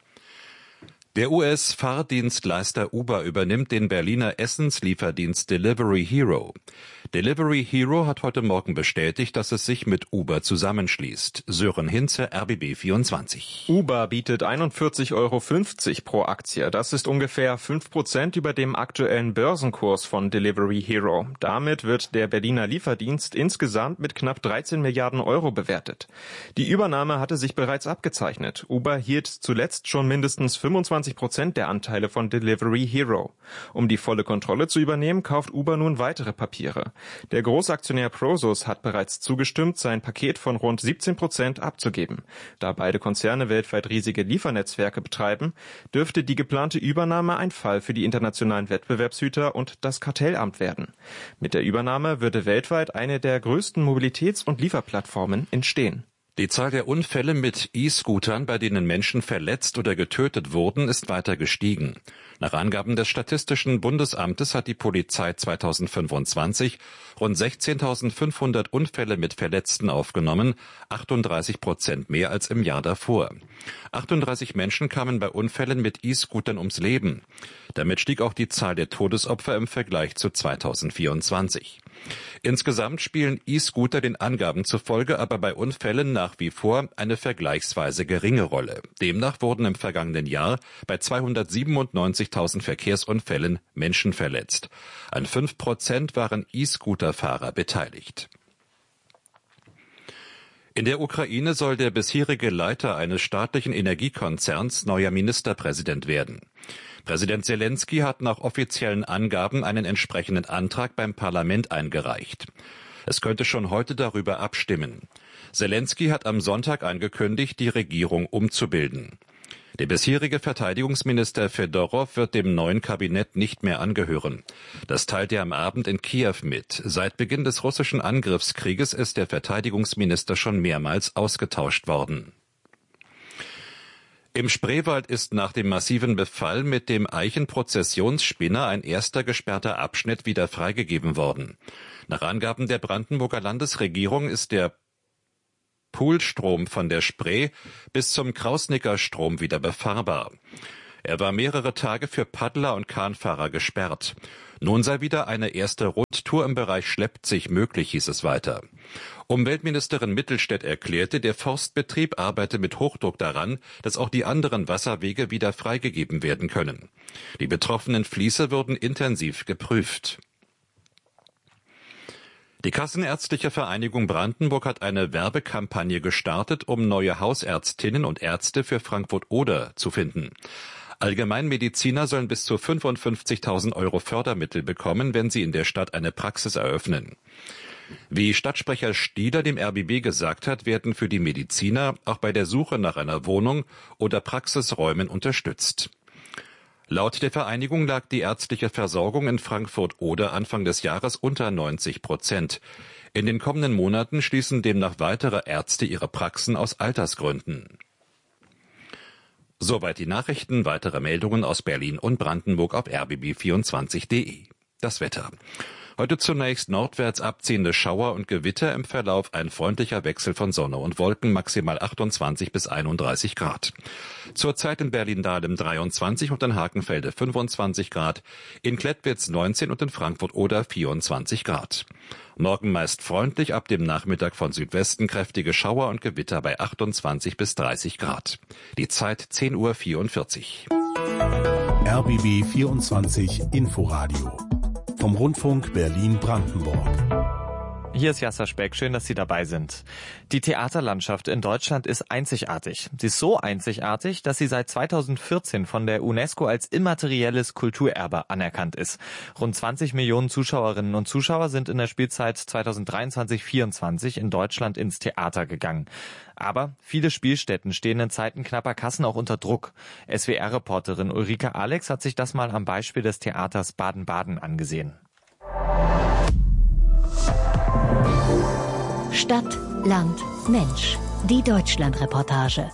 Der US-Fahrdienstleister Uber übernimmt den Berliner Essenslieferdienst Delivery Hero. Delivery Hero hat heute Morgen bestätigt, dass es sich mit Uber zusammenschließt. Sören Hinze, RBB 24. Uber bietet 41,50 € pro Aktie. Das ist ungefähr 5% über dem aktuellen Börsenkurs von Delivery Hero. Damit wird der Berliner Lieferdienst insgesamt mit knapp 13 Milliarden Euro bewertet. Die Übernahme hatte sich bereits abgezeichnet. Uber hielt zuletzt schon mindestens 25% der Anteile von Delivery Hero. Um die volle Kontrolle zu übernehmen, kauft Uber nun weitere Papiere. Der Großaktionär Prosus hat bereits zugestimmt, sein Paket von rund 17% abzugeben. Da beide Konzerne weltweit riesige Liefernetzwerke betreiben, dürfte die geplante Übernahme ein Fall für die internationalen Wettbewerbshüter und das Kartellamt werden. Mit der Übernahme würde weltweit eine der größten Mobilitäts- und Lieferplattformen entstehen. Die Zahl der Unfälle mit E-Scootern, bei denen Menschen verletzt oder getötet wurden, ist weiter gestiegen. Nach Angaben des Statistischen Bundesamtes hat die Polizei 2025 rund 16.500 Unfälle mit Verletzten aufgenommen, 38% mehr als im Jahr davor. 38 Menschen kamen bei Unfällen mit E-Scootern ums Leben. Damit stieg auch die Zahl der Todesopfer im Vergleich zu 2024. Insgesamt spielen E-Scooter den Angaben zufolge aber bei Unfällen nach wie vor eine vergleichsweise geringe Rolle. Demnach wurden im vergangenen Jahr bei 297.000 Verkehrsunfällen Menschen verletzt. An 5% waren E-Scooter-Fahrer beteiligt. In der Ukraine soll der bisherige Leiter eines staatlichen Energiekonzerns neuer Ministerpräsident werden. Präsident Selenskyj hat nach offiziellen Angaben einen entsprechenden Antrag beim Parlament eingereicht. Es könnte schon heute darüber abstimmen. Selenskyj hat am Sonntag angekündigt, die Regierung umzubilden. Der bisherige Verteidigungsminister Fedorow wird dem neuen Kabinett nicht mehr angehören. Das teilte er am Abend in Kiew mit. Seit Beginn des russischen Angriffskrieges ist der Verteidigungsminister schon mehrmals ausgetauscht worden. Im Spreewald ist nach dem massiven Befall mit dem Eichenprozessionsspinner ein erster gesperrter Abschnitt wieder freigegeben worden. Nach Angaben der Brandenburger Landesregierung ist der Poolstrom von der Spree bis zum Krausnicker Strom wieder befahrbar. Er war mehrere Tage für Paddler und Kahnfahrer gesperrt. Nun sei wieder eine erste Rundtour im Bereich Schleppzig möglich, hieß es weiter. Umweltministerin Mittelstädt erklärte, der Forstbetrieb arbeite mit Hochdruck daran, dass auch die anderen Wasserwege wieder freigegeben werden können. Die betroffenen Fließe würden intensiv geprüft. Die Kassenärztliche Vereinigung Brandenburg hat eine Werbekampagne gestartet, um neue Hausärztinnen und Ärzte für Frankfurt-Oder zu finden. Allgemeinmediziner sollen bis zu 55.000 € Fördermittel bekommen, wenn sie in der Stadt eine Praxis eröffnen. Wie Stadtsprecher Stieler dem RBB gesagt hat, werden für die Mediziner auch bei der Suche nach einer Wohnung oder Praxisräumen unterstützt. Laut der Vereinigung lag die ärztliche Versorgung in Frankfurt-Oder Anfang des Jahres unter 90%. In den kommenden Monaten schließen demnach weitere Ärzte ihre Praxen aus Altersgründen. Soweit die Nachrichten. Weitere Meldungen aus Berlin und Brandenburg auf rbb24.de. Das Wetter. Heute zunächst nordwärts abziehende Schauer und Gewitter, im Verlauf ein freundlicher Wechsel von Sonne und Wolken, maximal 28 bis 31 Grad. Zurzeit in Berlin-Dahlem 23 und in Hakenfelde 25 Grad, in Klettwitz 19 und in Frankfurt-Oder 24 Grad. Morgen meist freundlich, ab dem Nachmittag von Südwesten kräftige Schauer und Gewitter bei 28 bis 30 Grad. Die Zeit 10:44 Uhr. RBB 24 Inforadio vom Rundfunk Berlin-Brandenburg. Hier ist Jasser Speck, schön, dass Sie dabei sind. Die Theaterlandschaft in Deutschland ist einzigartig. Sie ist so einzigartig, dass sie seit 2014 von der UNESCO als immaterielles Kulturerbe anerkannt ist. Rund 20 Millionen Zuschauerinnen und Zuschauer sind in der Spielzeit 2023/24 in Deutschland ins Theater gegangen. Aber viele Spielstätten stehen in Zeiten knapper Kassen auch unter Druck. SWR-Reporterin Ulrike Alex hat sich das mal am Beispiel des Theaters Baden-Baden angesehen. Stadt, Land, Mensch. Die Deutschland-Reportage.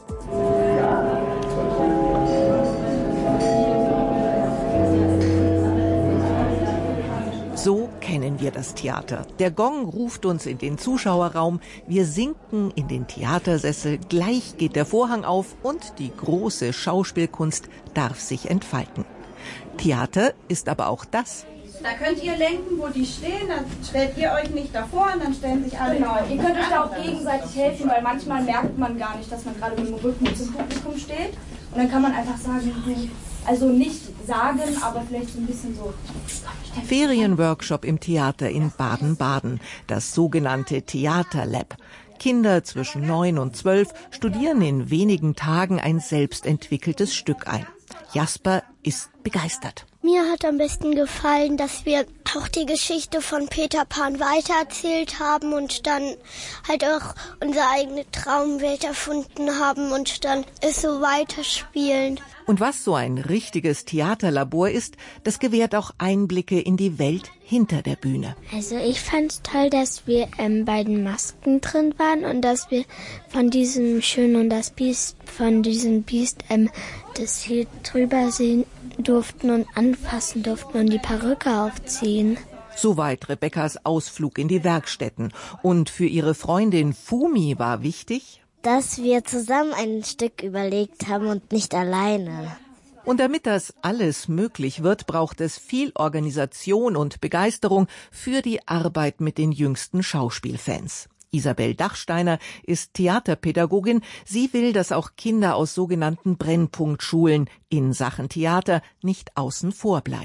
So kennen wir das Theater. Der Gong ruft uns in den Zuschauerraum, wir sinken in den Theatersessel, gleich geht der Vorhang auf und die große Schauspielkunst darf sich entfalten. Theater ist aber auch das. Da könnt ihr lenken, wo die stehen, dann stellt ihr euch nicht davor und dann stellen sich alle. Genau, ihr könnt euch da auch gegenseitig helfen, weil manchmal merkt man gar nicht, dass man gerade mit dem Rücken zum Publikum steht. Und dann kann man einfach sagen, also nicht sagen, aber vielleicht so ein bisschen so. Ferienworkshop im Theater in Baden-Baden, das sogenannte Theaterlab. Kinder zwischen 9 und 12 studieren in wenigen Tagen ein selbstentwickeltes Stück ein. Jasper ist begeistert. Mir hat am besten gefallen, dass wir auch die Geschichte von Peter Pan weitererzählt haben und dann halt auch unsere eigene Traumwelt erfunden haben und dann es so weiterspielen. Und was so ein richtiges Theaterlabor ist, das gewährt auch Einblicke in die Welt hinter der Bühne. Also ich fand's toll, dass wir bei den Masken drin waren und dass wir von diesem Schön und das Biest, von diesem Biest das hier drüber sehen durften und anfassen durften und die Perücke aufziehen. Soweit Rebekkas Ausflug in die Werkstätten. Und für ihre Freundin Fumi war wichtig, dass wir zusammen ein Stück überlegt haben und nicht alleine. Und damit das alles möglich wird, braucht es viel Organisation und Begeisterung für die Arbeit mit den jüngsten Schauspielfans. Isabel Dachsteiner ist Theaterpädagogin. Sie will, dass auch Kinder aus sogenannten Brennpunktschulen in Sachen Theater nicht außen vor bleiben.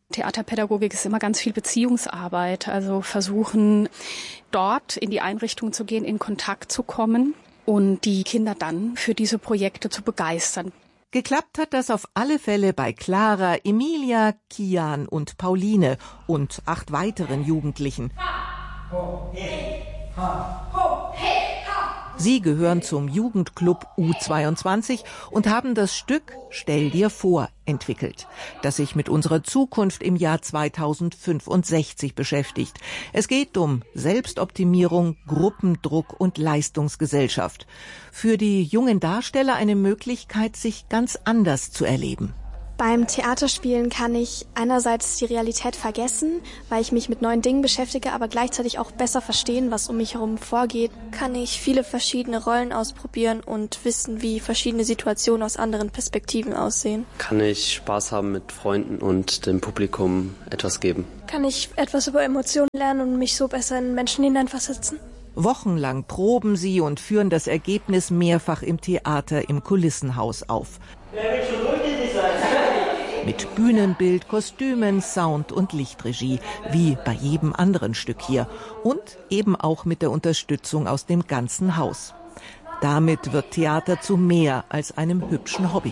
Theaterpädagogik ist immer ganz viel Beziehungsarbeit, also versuchen, dort in die Einrichtung zu gehen, in Kontakt zu kommen und die Kinder dann für diese Projekte zu begeistern. Geklappt hat das auf alle Fälle bei Clara, Emilia, Kian und Pauline und 8 weiteren Jugendlichen. Sie gehören zum Jugendclub U22 und haben das Stück Stell dir vor entwickelt, das sich mit unserer Zukunft im Jahr 2065 beschäftigt. Es geht um Selbstoptimierung, Gruppendruck und Leistungsgesellschaft. Für die jungen Darsteller eine Möglichkeit, sich ganz anders zu erleben. Beim Theaterspielen kann ich einerseits die Realität vergessen, weil ich mich mit neuen Dingen beschäftige, aber gleichzeitig auch besser verstehen, was um mich herum vorgeht. Kann ich viele verschiedene Rollen ausprobieren und wissen, wie verschiedene Situationen aus anderen Perspektiven aussehen. Kann ich Spaß haben mit Freunden und dem Publikum etwas geben. Kann ich etwas über Emotionen lernen und mich so besser in Menschen hineinversetzen. Wochenlang proben sie und führen das Ergebnis mehrfach im Theater im Kulissenhaus auf. Mit Bühnenbild, Kostümen, Sound und Lichtregie, wie bei jedem anderen Stück hier. Und eben auch mit der Unterstützung aus dem ganzen Haus. Damit wird Theater zu mehr als einem hübschen Hobby.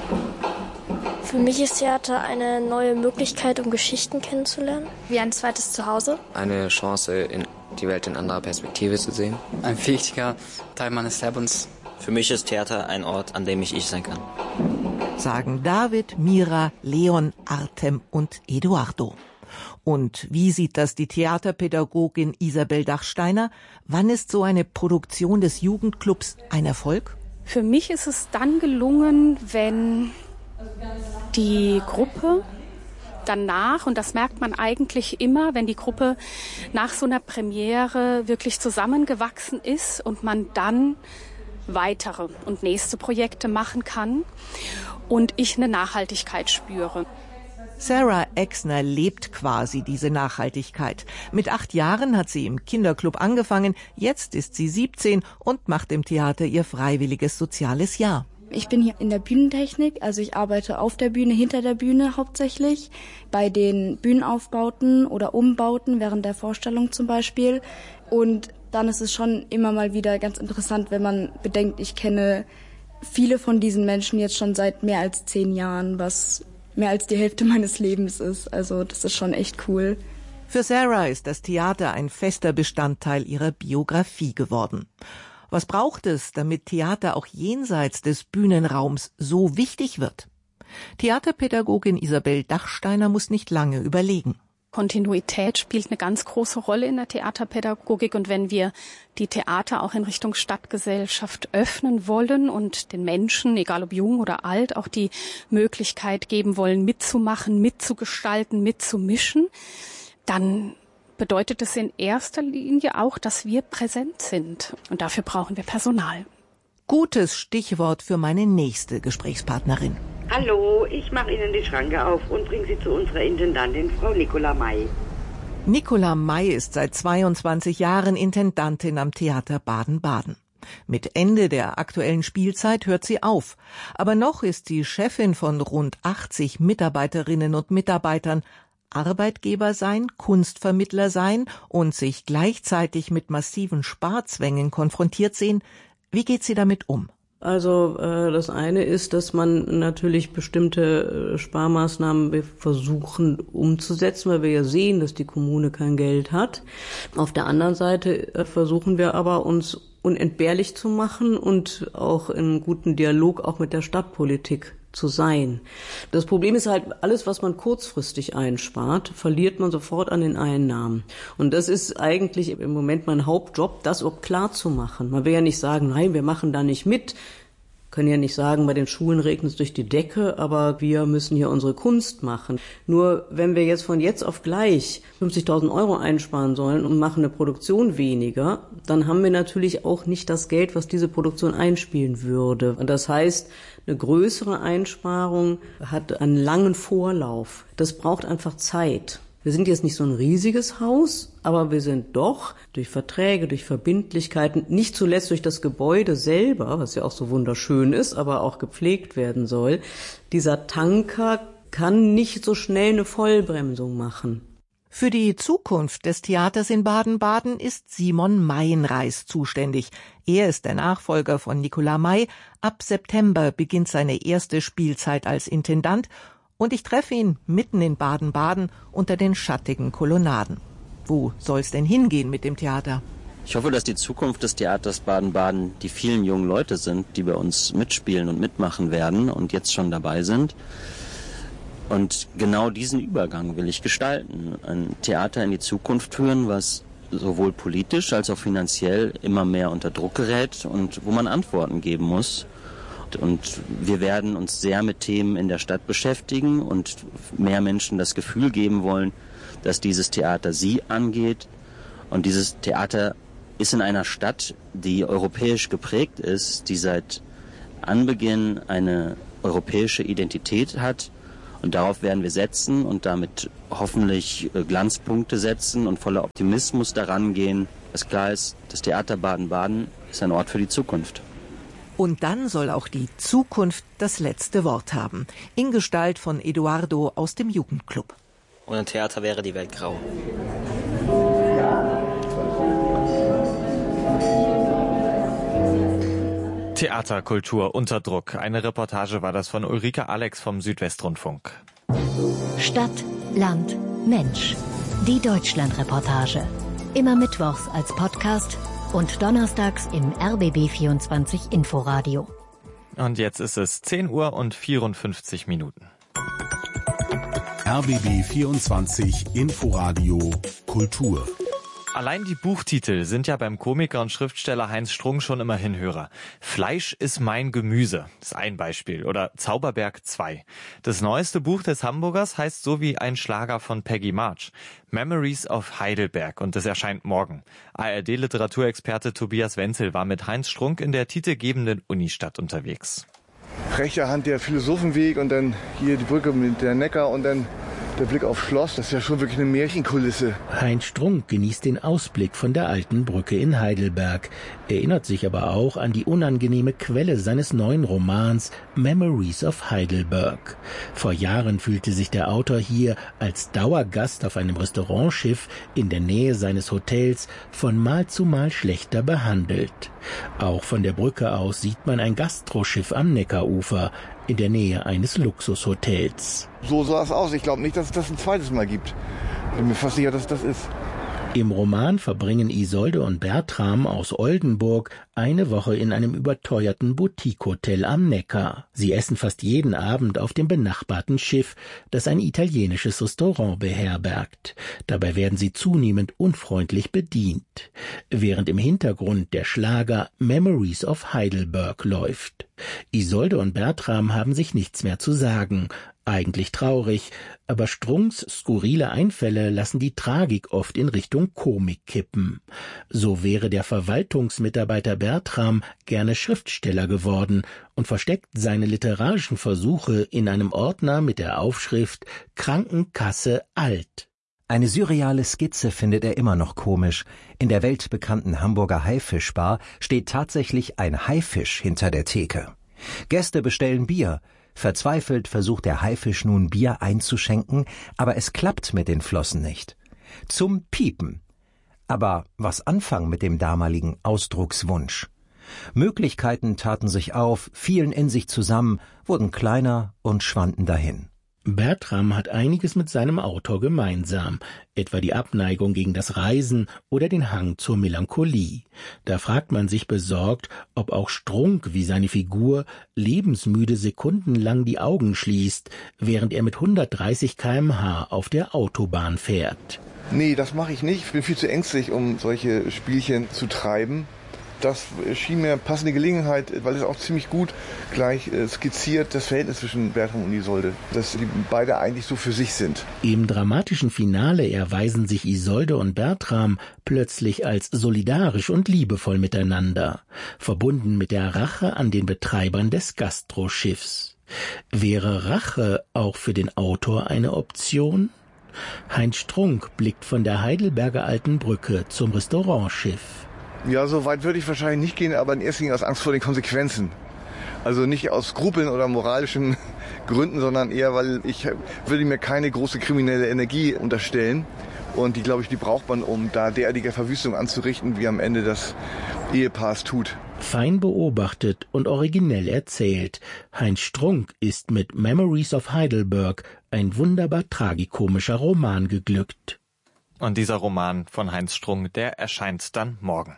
Für mich ist Theater eine neue Möglichkeit, um Geschichten kennenzulernen, wie ein zweites Zuhause. Eine Chance, die Welt in anderer Perspektive zu sehen. Ein wichtiger Teil meines Lebens. Für mich ist Theater ein Ort, an dem ich sein kann. Sagen David, Mira, Leon, Artem und Eduardo. Und wie sieht das die Theaterpädagogin Isabel Dachsteiner? Wann ist so eine Produktion des Jugendclubs ein Erfolg? Für mich ist es dann gelungen, wenn die Gruppe danach, und das merkt man eigentlich immer, wenn die Gruppe nach so einer Premiere wirklich zusammengewachsen ist und man dann weitere und nächste Projekte machen kann und ich eine Nachhaltigkeit spüre. Sarah Exner lebt quasi diese Nachhaltigkeit. Mit 8 Jahren hat sie im Kinderclub angefangen, jetzt ist sie 17 und macht im Theater ihr freiwilliges soziales Jahr. Ich bin hier in der Bühnentechnik, also ich arbeite auf der Bühne, hinter der Bühne hauptsächlich, bei den Bühnenaufbauten oder Umbauten während der Vorstellung zum Beispiel. Und dann ist es schon immer mal wieder ganz interessant, wenn man bedenkt, ich kenne viele von diesen Menschen jetzt schon seit mehr als 10 Jahren, was mehr als die Hälfte meines Lebens ist. Also das ist schon echt cool. Für Sarah ist das Theater ein fester Bestandteil ihrer Biografie geworden. Was braucht es, damit Theater auch jenseits des Bühnenraums so wichtig wird? Theaterpädagogin Isabel Dachsteiner muss nicht lange überlegen. Kontinuität spielt eine ganz große Rolle in der Theaterpädagogik. Und wenn wir die Theater auch in Richtung Stadtgesellschaft öffnen wollen und den Menschen, egal ob jung oder alt, auch die Möglichkeit geben wollen, mitzumachen, mitzugestalten, mitzumischen, dann bedeutet es in erster Linie auch, dass wir präsent sind. Und dafür brauchen wir Personal. Gutes Stichwort für meine nächste Gesprächspartnerin. Hallo, ich mache Ihnen die Schranke auf und bringe Sie zu unserer Intendantin, Frau Nicola May. Nicola May ist seit 22 Jahren Intendantin am Theater Baden-Baden. Mit Ende der aktuellen Spielzeit hört sie auf. Aber noch ist sie Chefin von rund 80 Mitarbeiterinnen und Mitarbeitern. Arbeitgeber sein, Kunstvermittler sein und sich gleichzeitig mit massiven Sparzwängen konfrontiert sehen. Wie geht sie damit um? Also das eine ist, dass man natürlich bestimmte Sparmaßnahmen versuchen umzusetzen, weil wir ja sehen, dass die Kommune kein Geld hat. Auf der anderen Seite versuchen wir aber, uns unentbehrlich zu machen und auch in guten Dialog auch mit der Stadtpolitik zu sein. Das Problem ist halt, alles, was man kurzfristig einspart, verliert man sofort an den Einnahmen. Und das ist eigentlich im Moment mein Hauptjob, das auch klar zu machen. Man will ja nicht sagen, nein, wir machen da nicht mit. Können ja nicht sagen, bei den Schulen regnet es durch die Decke, aber wir müssen hier unsere Kunst machen. Nur wenn wir jetzt von jetzt auf gleich 50.000 € einsparen sollen und machen eine Produktion weniger, dann haben wir natürlich auch nicht das Geld, was diese Produktion einspielen würde. Und das heißt, eine größere Einsparung hat einen langen Vorlauf. Das braucht einfach Zeit. Wir sind jetzt nicht so ein riesiges Haus, aber wir sind doch durch Verträge, durch Verbindlichkeiten, nicht zuletzt durch das Gebäude selber, was ja auch so wunderschön ist, aber auch gepflegt werden soll, dieser Tanker, kann nicht so schnell eine Vollbremsung machen. Für die Zukunft des Theaters in Baden-Baden ist Simon Meienreis zuständig. Er ist der Nachfolger von Nicolas May. Ab September beginnt seine erste Spielzeit als Intendant und ich treffe ihn mitten in Baden-Baden unter den schattigen Kolonnaden. Wo soll's denn hingehen mit dem Theater? Ich hoffe, dass die Zukunft des Theaters Baden-Baden die vielen jungen Leute sind, die bei uns mitspielen und mitmachen werden und jetzt schon dabei sind. Und genau diesen Übergang will ich gestalten. Ein Theater in die Zukunft führen, was sowohl politisch als auch finanziell immer mehr unter Druck gerät und wo man Antworten geben muss. Und wir werden uns sehr mit Themen in der Stadt beschäftigen und mehr Menschen das Gefühl geben wollen, dass dieses Theater sie angeht. Und dieses Theater ist in einer Stadt, die europäisch geprägt ist, die seit Anbeginn eine europäische Identität hat. Und darauf werden wir setzen und damit hoffentlich Glanzpunkte setzen und voller Optimismus daran gehen, dass klar ist, das Theater Baden-Baden ist ein Ort für die Zukunft. Und dann soll auch die Zukunft das letzte Wort haben. In Gestalt von Eduardo aus dem Jugendclub. Ohne Theater wäre die Welt grau. Theaterkultur unter Druck. Eine Reportage war das von Ulrike Alex vom Südwestrundfunk. Stadt, Land, Mensch. Die Deutschlandreportage. Immer mittwochs als Podcast und donnerstags im RBB 24 Inforadio. Und jetzt ist es 10 Uhr und 54 Minuten. RBB 24 Inforadio Kultur. Allein die Buchtitel sind ja beim Komiker und Schriftsteller Heinz Strunk schon immer Hinhörer. Fleisch ist mein Gemüse ist ein Beispiel oder Zauberberg 2. Das neueste Buch des Hamburgers heißt so wie ein Schlager von Peggy March, Memories of Heidelberg, und das erscheint morgen. ARD-Literaturexperte Tobias Wenzel war mit Heinz Strunk in der titelgebenden Unistadt unterwegs. Rechter Hand der Philosophenweg und dann hier die Brücke mit der Neckar und dann der Blick aufs Schloss, das ist ja schon wirklich eine Märchenkulisse. Heinz Strunk genießt den Ausblick von der alten Brücke in Heidelberg, erinnert sich aber auch an die unangenehme Quelle seines neuen Romans Memories of Heidelberg. Vor Jahren fühlte sich der Autor hier als Dauergast auf einem Restaurantschiff in der Nähe seines Hotels von Mal zu Mal schlechter behandelt. Auch von der Brücke aus sieht man ein Gastroschiff am Neckarufer in der Nähe eines Luxushotels. So sah es aus. Ich glaube nicht, dass es das ein zweites Mal gibt. Ich bin mir fast sicher, dass das ist. Im Roman verbringen Isolde und Bertram aus Oldenburg eine Woche in einem überteuerten Boutique-Hotel am Neckar. Sie essen fast jeden Abend auf dem benachbarten Schiff, das ein italienisches Restaurant beherbergt. Dabei werden sie zunehmend unfreundlich bedient, während im Hintergrund der Schlager Memories of Heidelberg läuft. Isolde und Bertram haben sich nichts mehr zu sagen. Eigentlich traurig, aber Strunks skurrile Einfälle lassen die Tragik oft in Richtung Komik kippen. So wäre der Verwaltungsmitarbeiter Bertram gerne Schriftsteller geworden und versteckt seine literarischen Versuche in einem Ordner mit der Aufschrift Krankenkasse alt. Eine surreale Skizze findet er immer noch komisch. In der weltbekannten Hamburger Haifischbar steht tatsächlich ein Haifisch hinter der Theke. Gäste bestellen Bier. Verzweifelt versucht der Haifisch nun Bier einzuschenken, aber es klappt mit den Flossen nicht. Zum Piepen. Aber was anfangen mit dem damaligen Ausdruckswunsch? Möglichkeiten taten sich auf, fielen in sich zusammen, wurden kleiner und schwanden dahin. Bertram hat einiges mit seinem Autor gemeinsam, etwa die Abneigung gegen das Reisen oder den Hang zur Melancholie. Da fragt man sich besorgt, ob auch Strunk wie seine Figur lebensmüde sekundenlang die Augen schließt, während er mit 130 km/h auf der Autobahn fährt. Nee, das mache ich nicht. Ich bin viel zu ängstlich, um solche Spielchen zu treiben. Das schien mir eine passende Gelegenheit, weil es auch ziemlich gut gleich skizziert das Verhältnis zwischen Bertram und Isolde, dass die beide eigentlich so für sich sind. Im dramatischen Finale erweisen sich Isolde und Bertram plötzlich als solidarisch und liebevoll miteinander, verbunden mit der Rache an den Betreibern des Gastroschiffs. Wäre Rache auch für den Autor eine Option? Heinz Strunk blickt von der Heidelberger Alten Brücke zum Restaurantschiff. Ja, so weit würde ich wahrscheinlich nicht gehen, aber in erster Linie aus Angst vor den Konsequenzen. Also nicht aus Skrupeln oder moralischen Gründen, sondern eher, weil ich würde mir keine große kriminelle Energie unterstellen. Und die, glaube ich, die braucht man, um da derartige Verwüstung anzurichten, wie am Ende das Ehepaar es tut. Fein beobachtet und originell erzählt. Heinz Strunk ist mit Memories of Heidelberg ein wunderbar tragikomischer Roman geglückt. Und dieser Roman von Heinz Strunk, der erscheint dann morgen.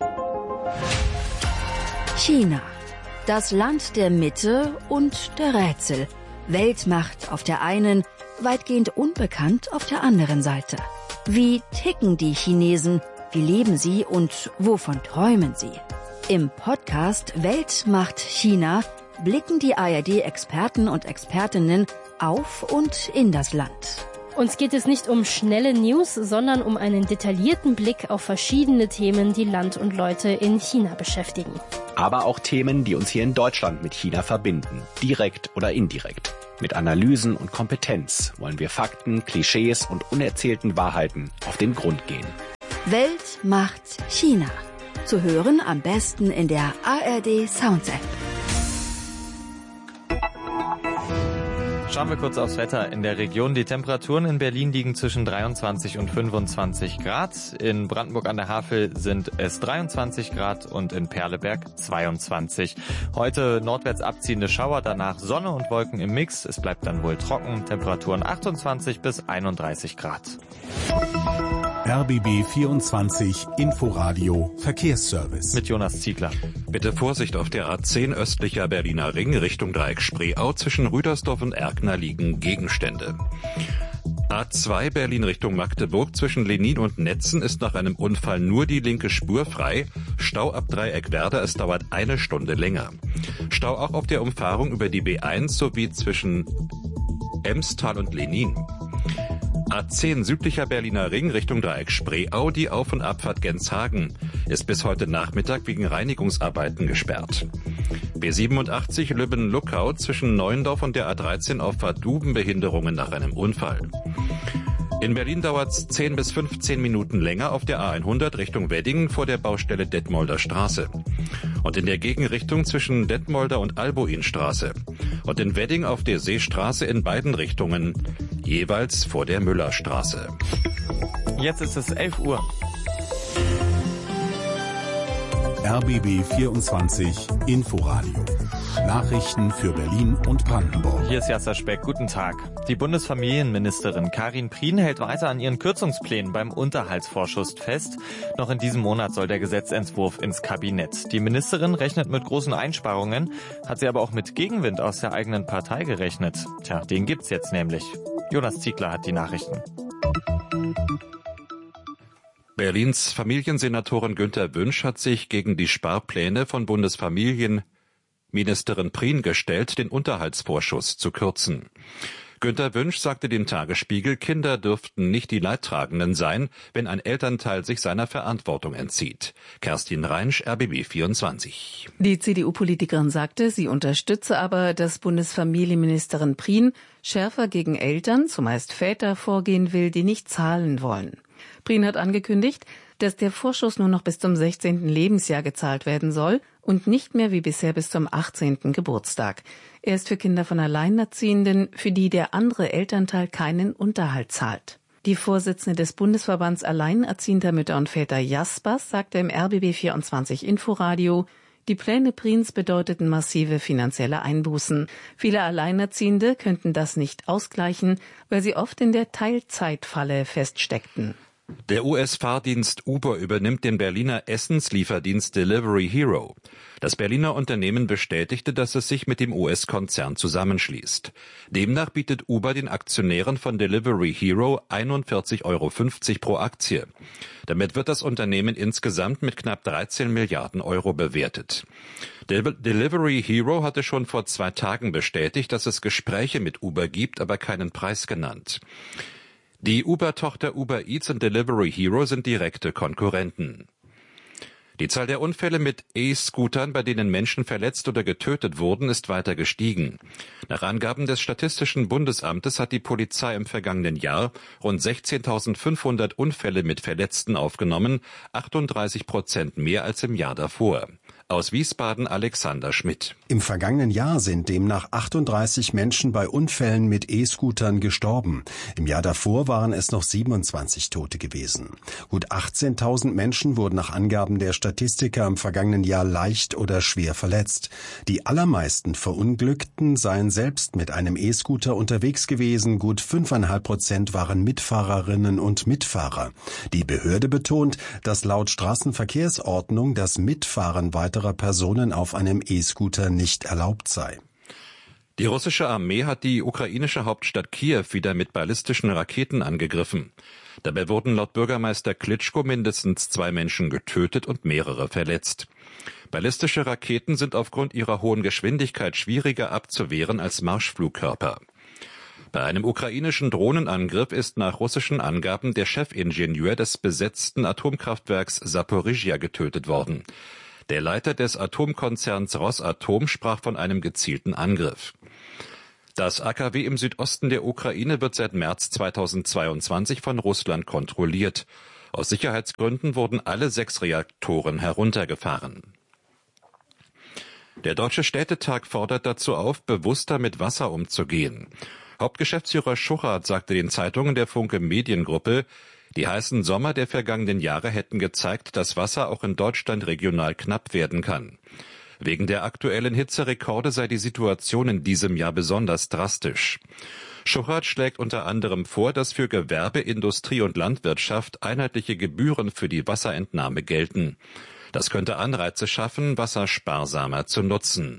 China. Das Land der Mitte und der Rätsel. Weltmacht auf der einen, weitgehend unbekannt auf der anderen Seite. Wie ticken die Chinesen? Wie leben sie und wovon träumen sie? Im Podcast Weltmacht China blicken die ARD-Experten und Expertinnen auf und in das Land. Uns geht es nicht um schnelle News, sondern um einen detaillierten Blick auf verschiedene Themen, die Land und Leute in China beschäftigen. Aber auch Themen, die uns hier in Deutschland mit China verbinden, direkt oder indirekt. Mit Analysen und Kompetenz wollen wir Fakten, Klischees und unerzählten Wahrheiten auf den Grund gehen. Weltmacht China. Zu hören am besten in der ARD Sounds App. Schauen wir kurz aufs Wetter in der Region. Die Temperaturen in Berlin liegen zwischen 23 und 25 Grad. In Brandenburg an der Havel sind es 23 Grad und in Perleberg 22. Heute nordwärts abziehende Schauer, danach Sonne und Wolken im Mix. Es bleibt dann wohl trocken. Temperaturen 28 bis 31 Grad. RBB 24 Inforadio Verkehrsservice. Mit Jonas Ziegler. Bitte Vorsicht auf der A10 östlicher Berliner Ring Richtung Dreieck Spreeau. Zwischen Rüdersdorf und Erkner liegen Gegenstände. A2 Berlin Richtung Magdeburg zwischen Lenin und Netzen ist nach einem Unfall nur die linke Spur frei. Stau ab Dreieck Werder, es dauert 1 Stunde länger. Stau auch auf der Umfahrung über die B1 sowie zwischen Emstal und Lenin. A10 südlicher Berliner Ring Richtung Dreieck Spreeau, die Auf- und Abfahrt Genshagen ist bis heute Nachmittag wegen Reinigungsarbeiten gesperrt. B87 Lübben-Luckau zwischen Neuendorf und der A13 Auffahrt Duben Behinderungen nach einem Unfall. In Berlin dauert es 10 bis 15 Minuten länger auf der A100 Richtung Wedding vor der Baustelle Detmolder Straße. Und in der Gegenrichtung zwischen Detmolder und Albuinstraße. Und in Wedding auf der Seestraße in beiden Richtungen, jeweils vor der Müllerstraße. Jetzt ist es 11 Uhr. RBB 24 Inforadio. Nachrichten für Berlin und Brandenburg. Hier ist Jasser Speck. Guten Tag. Die Bundesfamilienministerin Karin Prien hält weiter an ihren Kürzungsplänen beim Unterhaltsvorschuss fest. Noch in diesem Monat soll der Gesetzentwurf ins Kabinett. Die Ministerin rechnet mit großen Einsparungen, hat sie aber auch mit Gegenwind aus der eigenen Partei gerechnet. Tja, den gibt's jetzt nämlich. Jonas Ziegler hat die Nachrichten. Berlins Familiensenatorin Günter Wünsch hat sich gegen die Sparpläne von Bundesfamilienministerin Prien gestellt, den Unterhaltsvorschuss zu kürzen. Günter Wünsch sagte dem Tagesspiegel, Kinder dürften nicht die Leidtragenden sein, wenn ein Elternteil sich seiner Verantwortung entzieht. Kerstin Reinsch, RBB 24. Die CDU-Politikerin sagte, sie unterstütze aber, dass Bundesfamilienministerin Prien schärfer gegen Eltern, zumeist Väter, vorgehen will, die nicht zahlen wollen. Prien hat angekündigt, dass der Vorschuss nur noch bis zum 16. Lebensjahr gezahlt werden soll und nicht mehr wie bisher bis zum 18. Geburtstag. Er ist für Kinder von Alleinerziehenden, für die der andere Elternteil keinen Unterhalt zahlt. Die Vorsitzende des Bundesverbands Alleinerziehender Mütter und Väter Jaspers sagte im RBB 24 Inforadio, die Pläne Priens bedeuteten massive finanzielle Einbußen. Viele Alleinerziehende könnten das nicht ausgleichen, weil sie oft in der Teilzeitfalle feststeckten. Der US-Fahrdienst Uber übernimmt den Berliner Essenslieferdienst Delivery Hero. Das Berliner Unternehmen bestätigte, dass es sich mit dem US-Konzern zusammenschließt. Demnach bietet Uber den Aktionären von Delivery Hero 41,50 € pro Aktie. Damit wird das Unternehmen insgesamt mit knapp 13 Milliarden Euro bewertet. Delivery Hero hatte schon vor 2 Tagen bestätigt, dass es Gespräche mit Uber gibt, aber keinen Preis genannt. Die Uber-Tochter Uber Eats und Delivery Hero sind direkte Konkurrenten. Die Zahl der Unfälle mit E-Scootern, bei denen Menschen verletzt oder getötet wurden, ist weiter gestiegen. Nach Angaben des Statistischen Bundesamtes hat die Polizei im vergangenen Jahr rund 16.500 Unfälle mit Verletzten aufgenommen, 38% mehr als im Jahr davor. Aus Wiesbaden Alexander Schmidt. Im vergangenen Jahr sind demnach 38 Menschen bei Unfällen mit E-Scootern gestorben. Im Jahr davor waren es noch 27 Tote gewesen. Gut 18.000 Menschen wurden nach Angaben der Statistiker im vergangenen Jahr leicht oder schwer verletzt. Die allermeisten Verunglückten seien selbst mit einem E-Scooter unterwegs gewesen. Gut 5,5% waren Mitfahrerinnen und Mitfahrer. Die Behörde betont, dass laut Straßenverkehrsordnung das Mitfahren weiterer Personen auf einem E-Scooter nicht erlaubt sei. Die russische Armee hat die ukrainische Hauptstadt Kiew wieder mit ballistischen Raketen angegriffen. Dabei wurden laut Bürgermeister Klitschko mindestens 2 Menschen getötet und mehrere verletzt. Ballistische Raketen sind aufgrund ihrer hohen Geschwindigkeit schwieriger abzuwehren als Marschflugkörper. Bei einem ukrainischen Drohnenangriff ist nach russischen Angaben der Chefingenieur des besetzten Atomkraftwerks Saporischschja getötet worden. Der Leiter des Atomkonzerns Rosatom sprach von einem gezielten Angriff. Das AKW im Südosten der Ukraine wird seit März 2022 von Russland kontrolliert. Aus Sicherheitsgründen wurden alle 6 Reaktoren heruntergefahren. Der Deutsche Städtetag fordert dazu auf, bewusster mit Wasser umzugehen. Hauptgeschäftsführer Schuchart sagte den Zeitungen der Funke Mediengruppe, die heißen Sommer der vergangenen Jahre hätten gezeigt, dass Wasser auch in Deutschland regional knapp werden kann. Wegen der aktuellen Hitzerekorde sei die Situation in diesem Jahr besonders drastisch. Schuchart schlägt unter anderem vor, dass für Gewerbe, Industrie und Landwirtschaft einheitliche Gebühren für die Wasserentnahme gelten. Das könnte Anreize schaffen, Wasser sparsamer zu nutzen.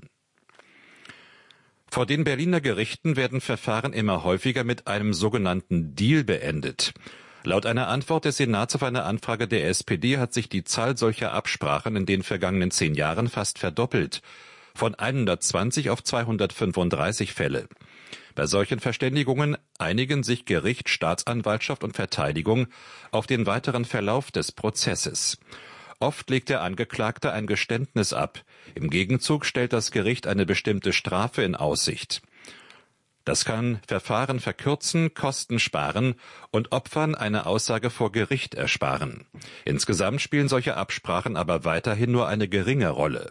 Vor den Berliner Gerichten werden Verfahren immer häufiger mit einem sogenannten Deal beendet. Laut einer Antwort des Senats auf eine Anfrage der SPD hat sich die Zahl solcher Absprachen in den vergangenen 10 Jahren fast verdoppelt, von 120 auf 235 Fälle. Bei solchen Verständigungen einigen sich Gericht, Staatsanwaltschaft und Verteidigung auf den weiteren Verlauf des Prozesses. Oft legt der Angeklagte ein Geständnis ab. Im Gegenzug stellt das Gericht eine bestimmte Strafe in Aussicht. Das kann Verfahren verkürzen, Kosten sparen und Opfern eine Aussage vor Gericht ersparen. Insgesamt spielen solche Absprachen aber weiterhin nur eine geringe Rolle.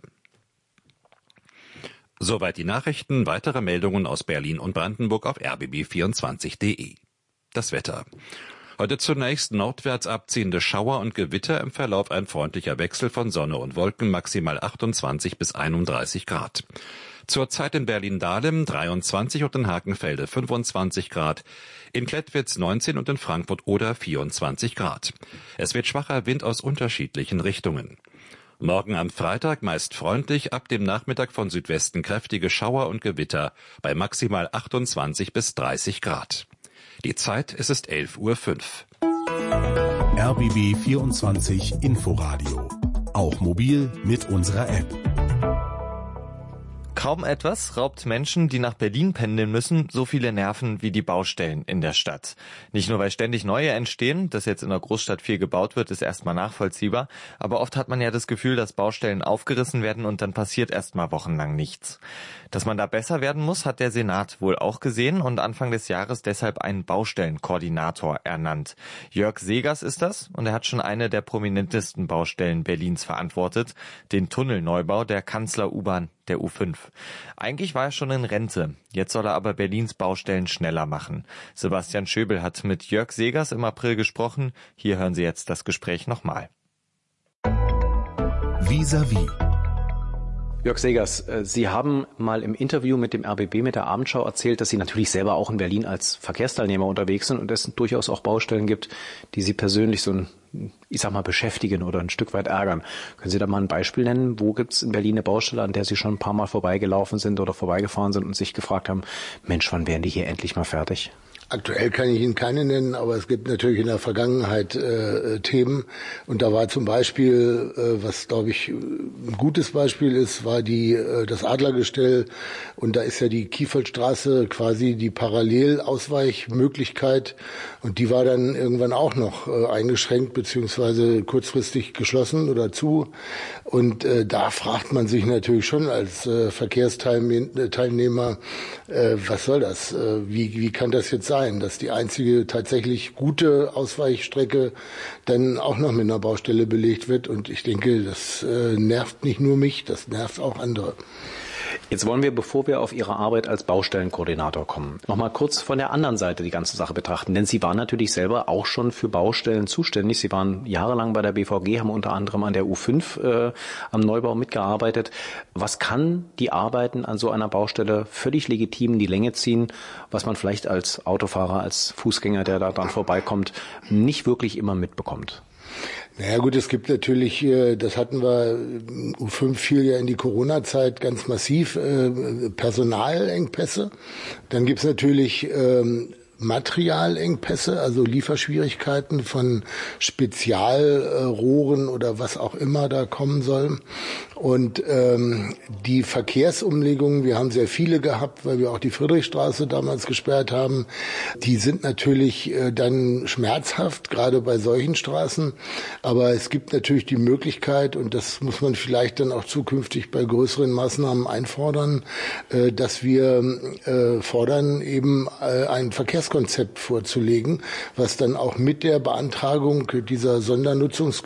Soweit die Nachrichten. Weitere Meldungen aus Berlin und Brandenburg auf rbb24.de. Das Wetter. Heute zunächst nordwärts abziehende Schauer und Gewitter, im Verlauf ein freundlicher Wechsel von Sonne und Wolken, maximal 28 bis 31 Grad. Zurzeit in Berlin-Dahlem 23 und in Hakenfelde 25 Grad, in Klettwitz 19 und in Frankfurt-Oder 24 Grad. Es wird schwacher Wind aus unterschiedlichen Richtungen. Morgen am Freitag meist freundlich, ab dem Nachmittag von Südwesten kräftige Schauer und Gewitter bei maximal 28 bis 30 Grad. Die Zeit, es ist 11:05 Uhr. RBB 24 Inforadio. Auch mobil mit unserer App. Kaum etwas raubt Menschen, die nach Berlin pendeln müssen, so viele Nerven wie die Baustellen in der Stadt. Nicht nur, weil ständig neue entstehen, dass jetzt in der Großstadt viel gebaut wird, ist erstmal nachvollziehbar, aber oft hat man ja das Gefühl, dass Baustellen aufgerissen werden und dann passiert erstmal wochenlang nichts. Dass man da besser werden muss, hat der Senat wohl auch gesehen und Anfang des Jahres deshalb einen Baustellenkoordinator ernannt. Jörg Segers ist das und er hat schon eine der prominentesten Baustellen Berlins verantwortet, den Tunnelneubau der Kanzler-U-Bahn, der U5. Eigentlich war er schon in Rente, jetzt soll er aber Berlins Baustellen schneller machen. Sebastian Schöbel hat mit Jörg Segers im April gesprochen. Hier hören Sie jetzt das Gespräch nochmal. Vis-à-vis. Jörg Segers, Sie haben mal im Interview mit dem RBB, mit der Abendschau erzählt, dass Sie natürlich selber auch in Berlin als Verkehrsteilnehmer unterwegs sind und es durchaus auch Baustellen gibt, die Sie persönlich beschäftigen oder ein Stück weit ärgern. Können Sie da mal ein Beispiel nennen? Wo gibt es in Berlin eine Baustelle, an der Sie schon ein paar Mal vorbeigelaufen sind oder vorbeigefahren sind und sich gefragt haben, Mensch, wann werden die hier endlich mal fertig? Aktuell kann ich Ihnen keine nennen, aber es gibt natürlich in der Vergangenheit Themen. Und da war zum Beispiel, was glaube ich ein gutes Beispiel ist, war das Adlergestell. Und da ist ja die Kiefeldstraße quasi die Parallelausweichmöglichkeit. Und die war dann irgendwann auch noch eingeschränkt, beziehungsweise kurzfristig geschlossen oder zu. Und da fragt man sich natürlich schon als Verkehrsteilnehmer, was soll das? Wie kann das jetzt sein, dass die einzige tatsächlich gute Ausweichstrecke dann auch noch mit einer Baustelle belegt wird? Und ich denke, das nervt nicht nur mich, das nervt auch andere. Jetzt wollen wir, bevor wir auf Ihre Arbeit als Baustellenkoordinator kommen, noch mal kurz von der anderen Seite die ganze Sache betrachten. Denn Sie waren natürlich selber auch schon für Baustellen zuständig. Sie waren jahrelang bei der BVG, haben unter anderem an der U5 am Neubau mitgearbeitet. Was kann die Arbeiten an so einer Baustelle völlig legitim in die Länge ziehen, was man vielleicht als Autofahrer, als Fußgänger, der da dran vorbeikommt, nicht wirklich immer mitbekommt? Naja gut, es gibt natürlich, das hatten wir, U5 fiel ja in die Corona-Zeit ganz massiv, Personalengpässe. Dann gibt's natürlich Materialengpässe, also Lieferschwierigkeiten von Spezialrohren oder was auch immer da kommen soll. Und die Verkehrsumlegungen, wir haben sehr viele gehabt, weil wir auch die Friedrichstraße damals gesperrt haben, die sind natürlich dann schmerzhaft, gerade bei solchen Straßen. Aber es gibt natürlich die Möglichkeit, und das muss man vielleicht dann auch zukünftig bei größeren Maßnahmen einfordern, dass wir fordern, eben ein Verkehrskonzept vorzulegen, was dann auch mit der Beantragung dieser Sondernutzungsgebiete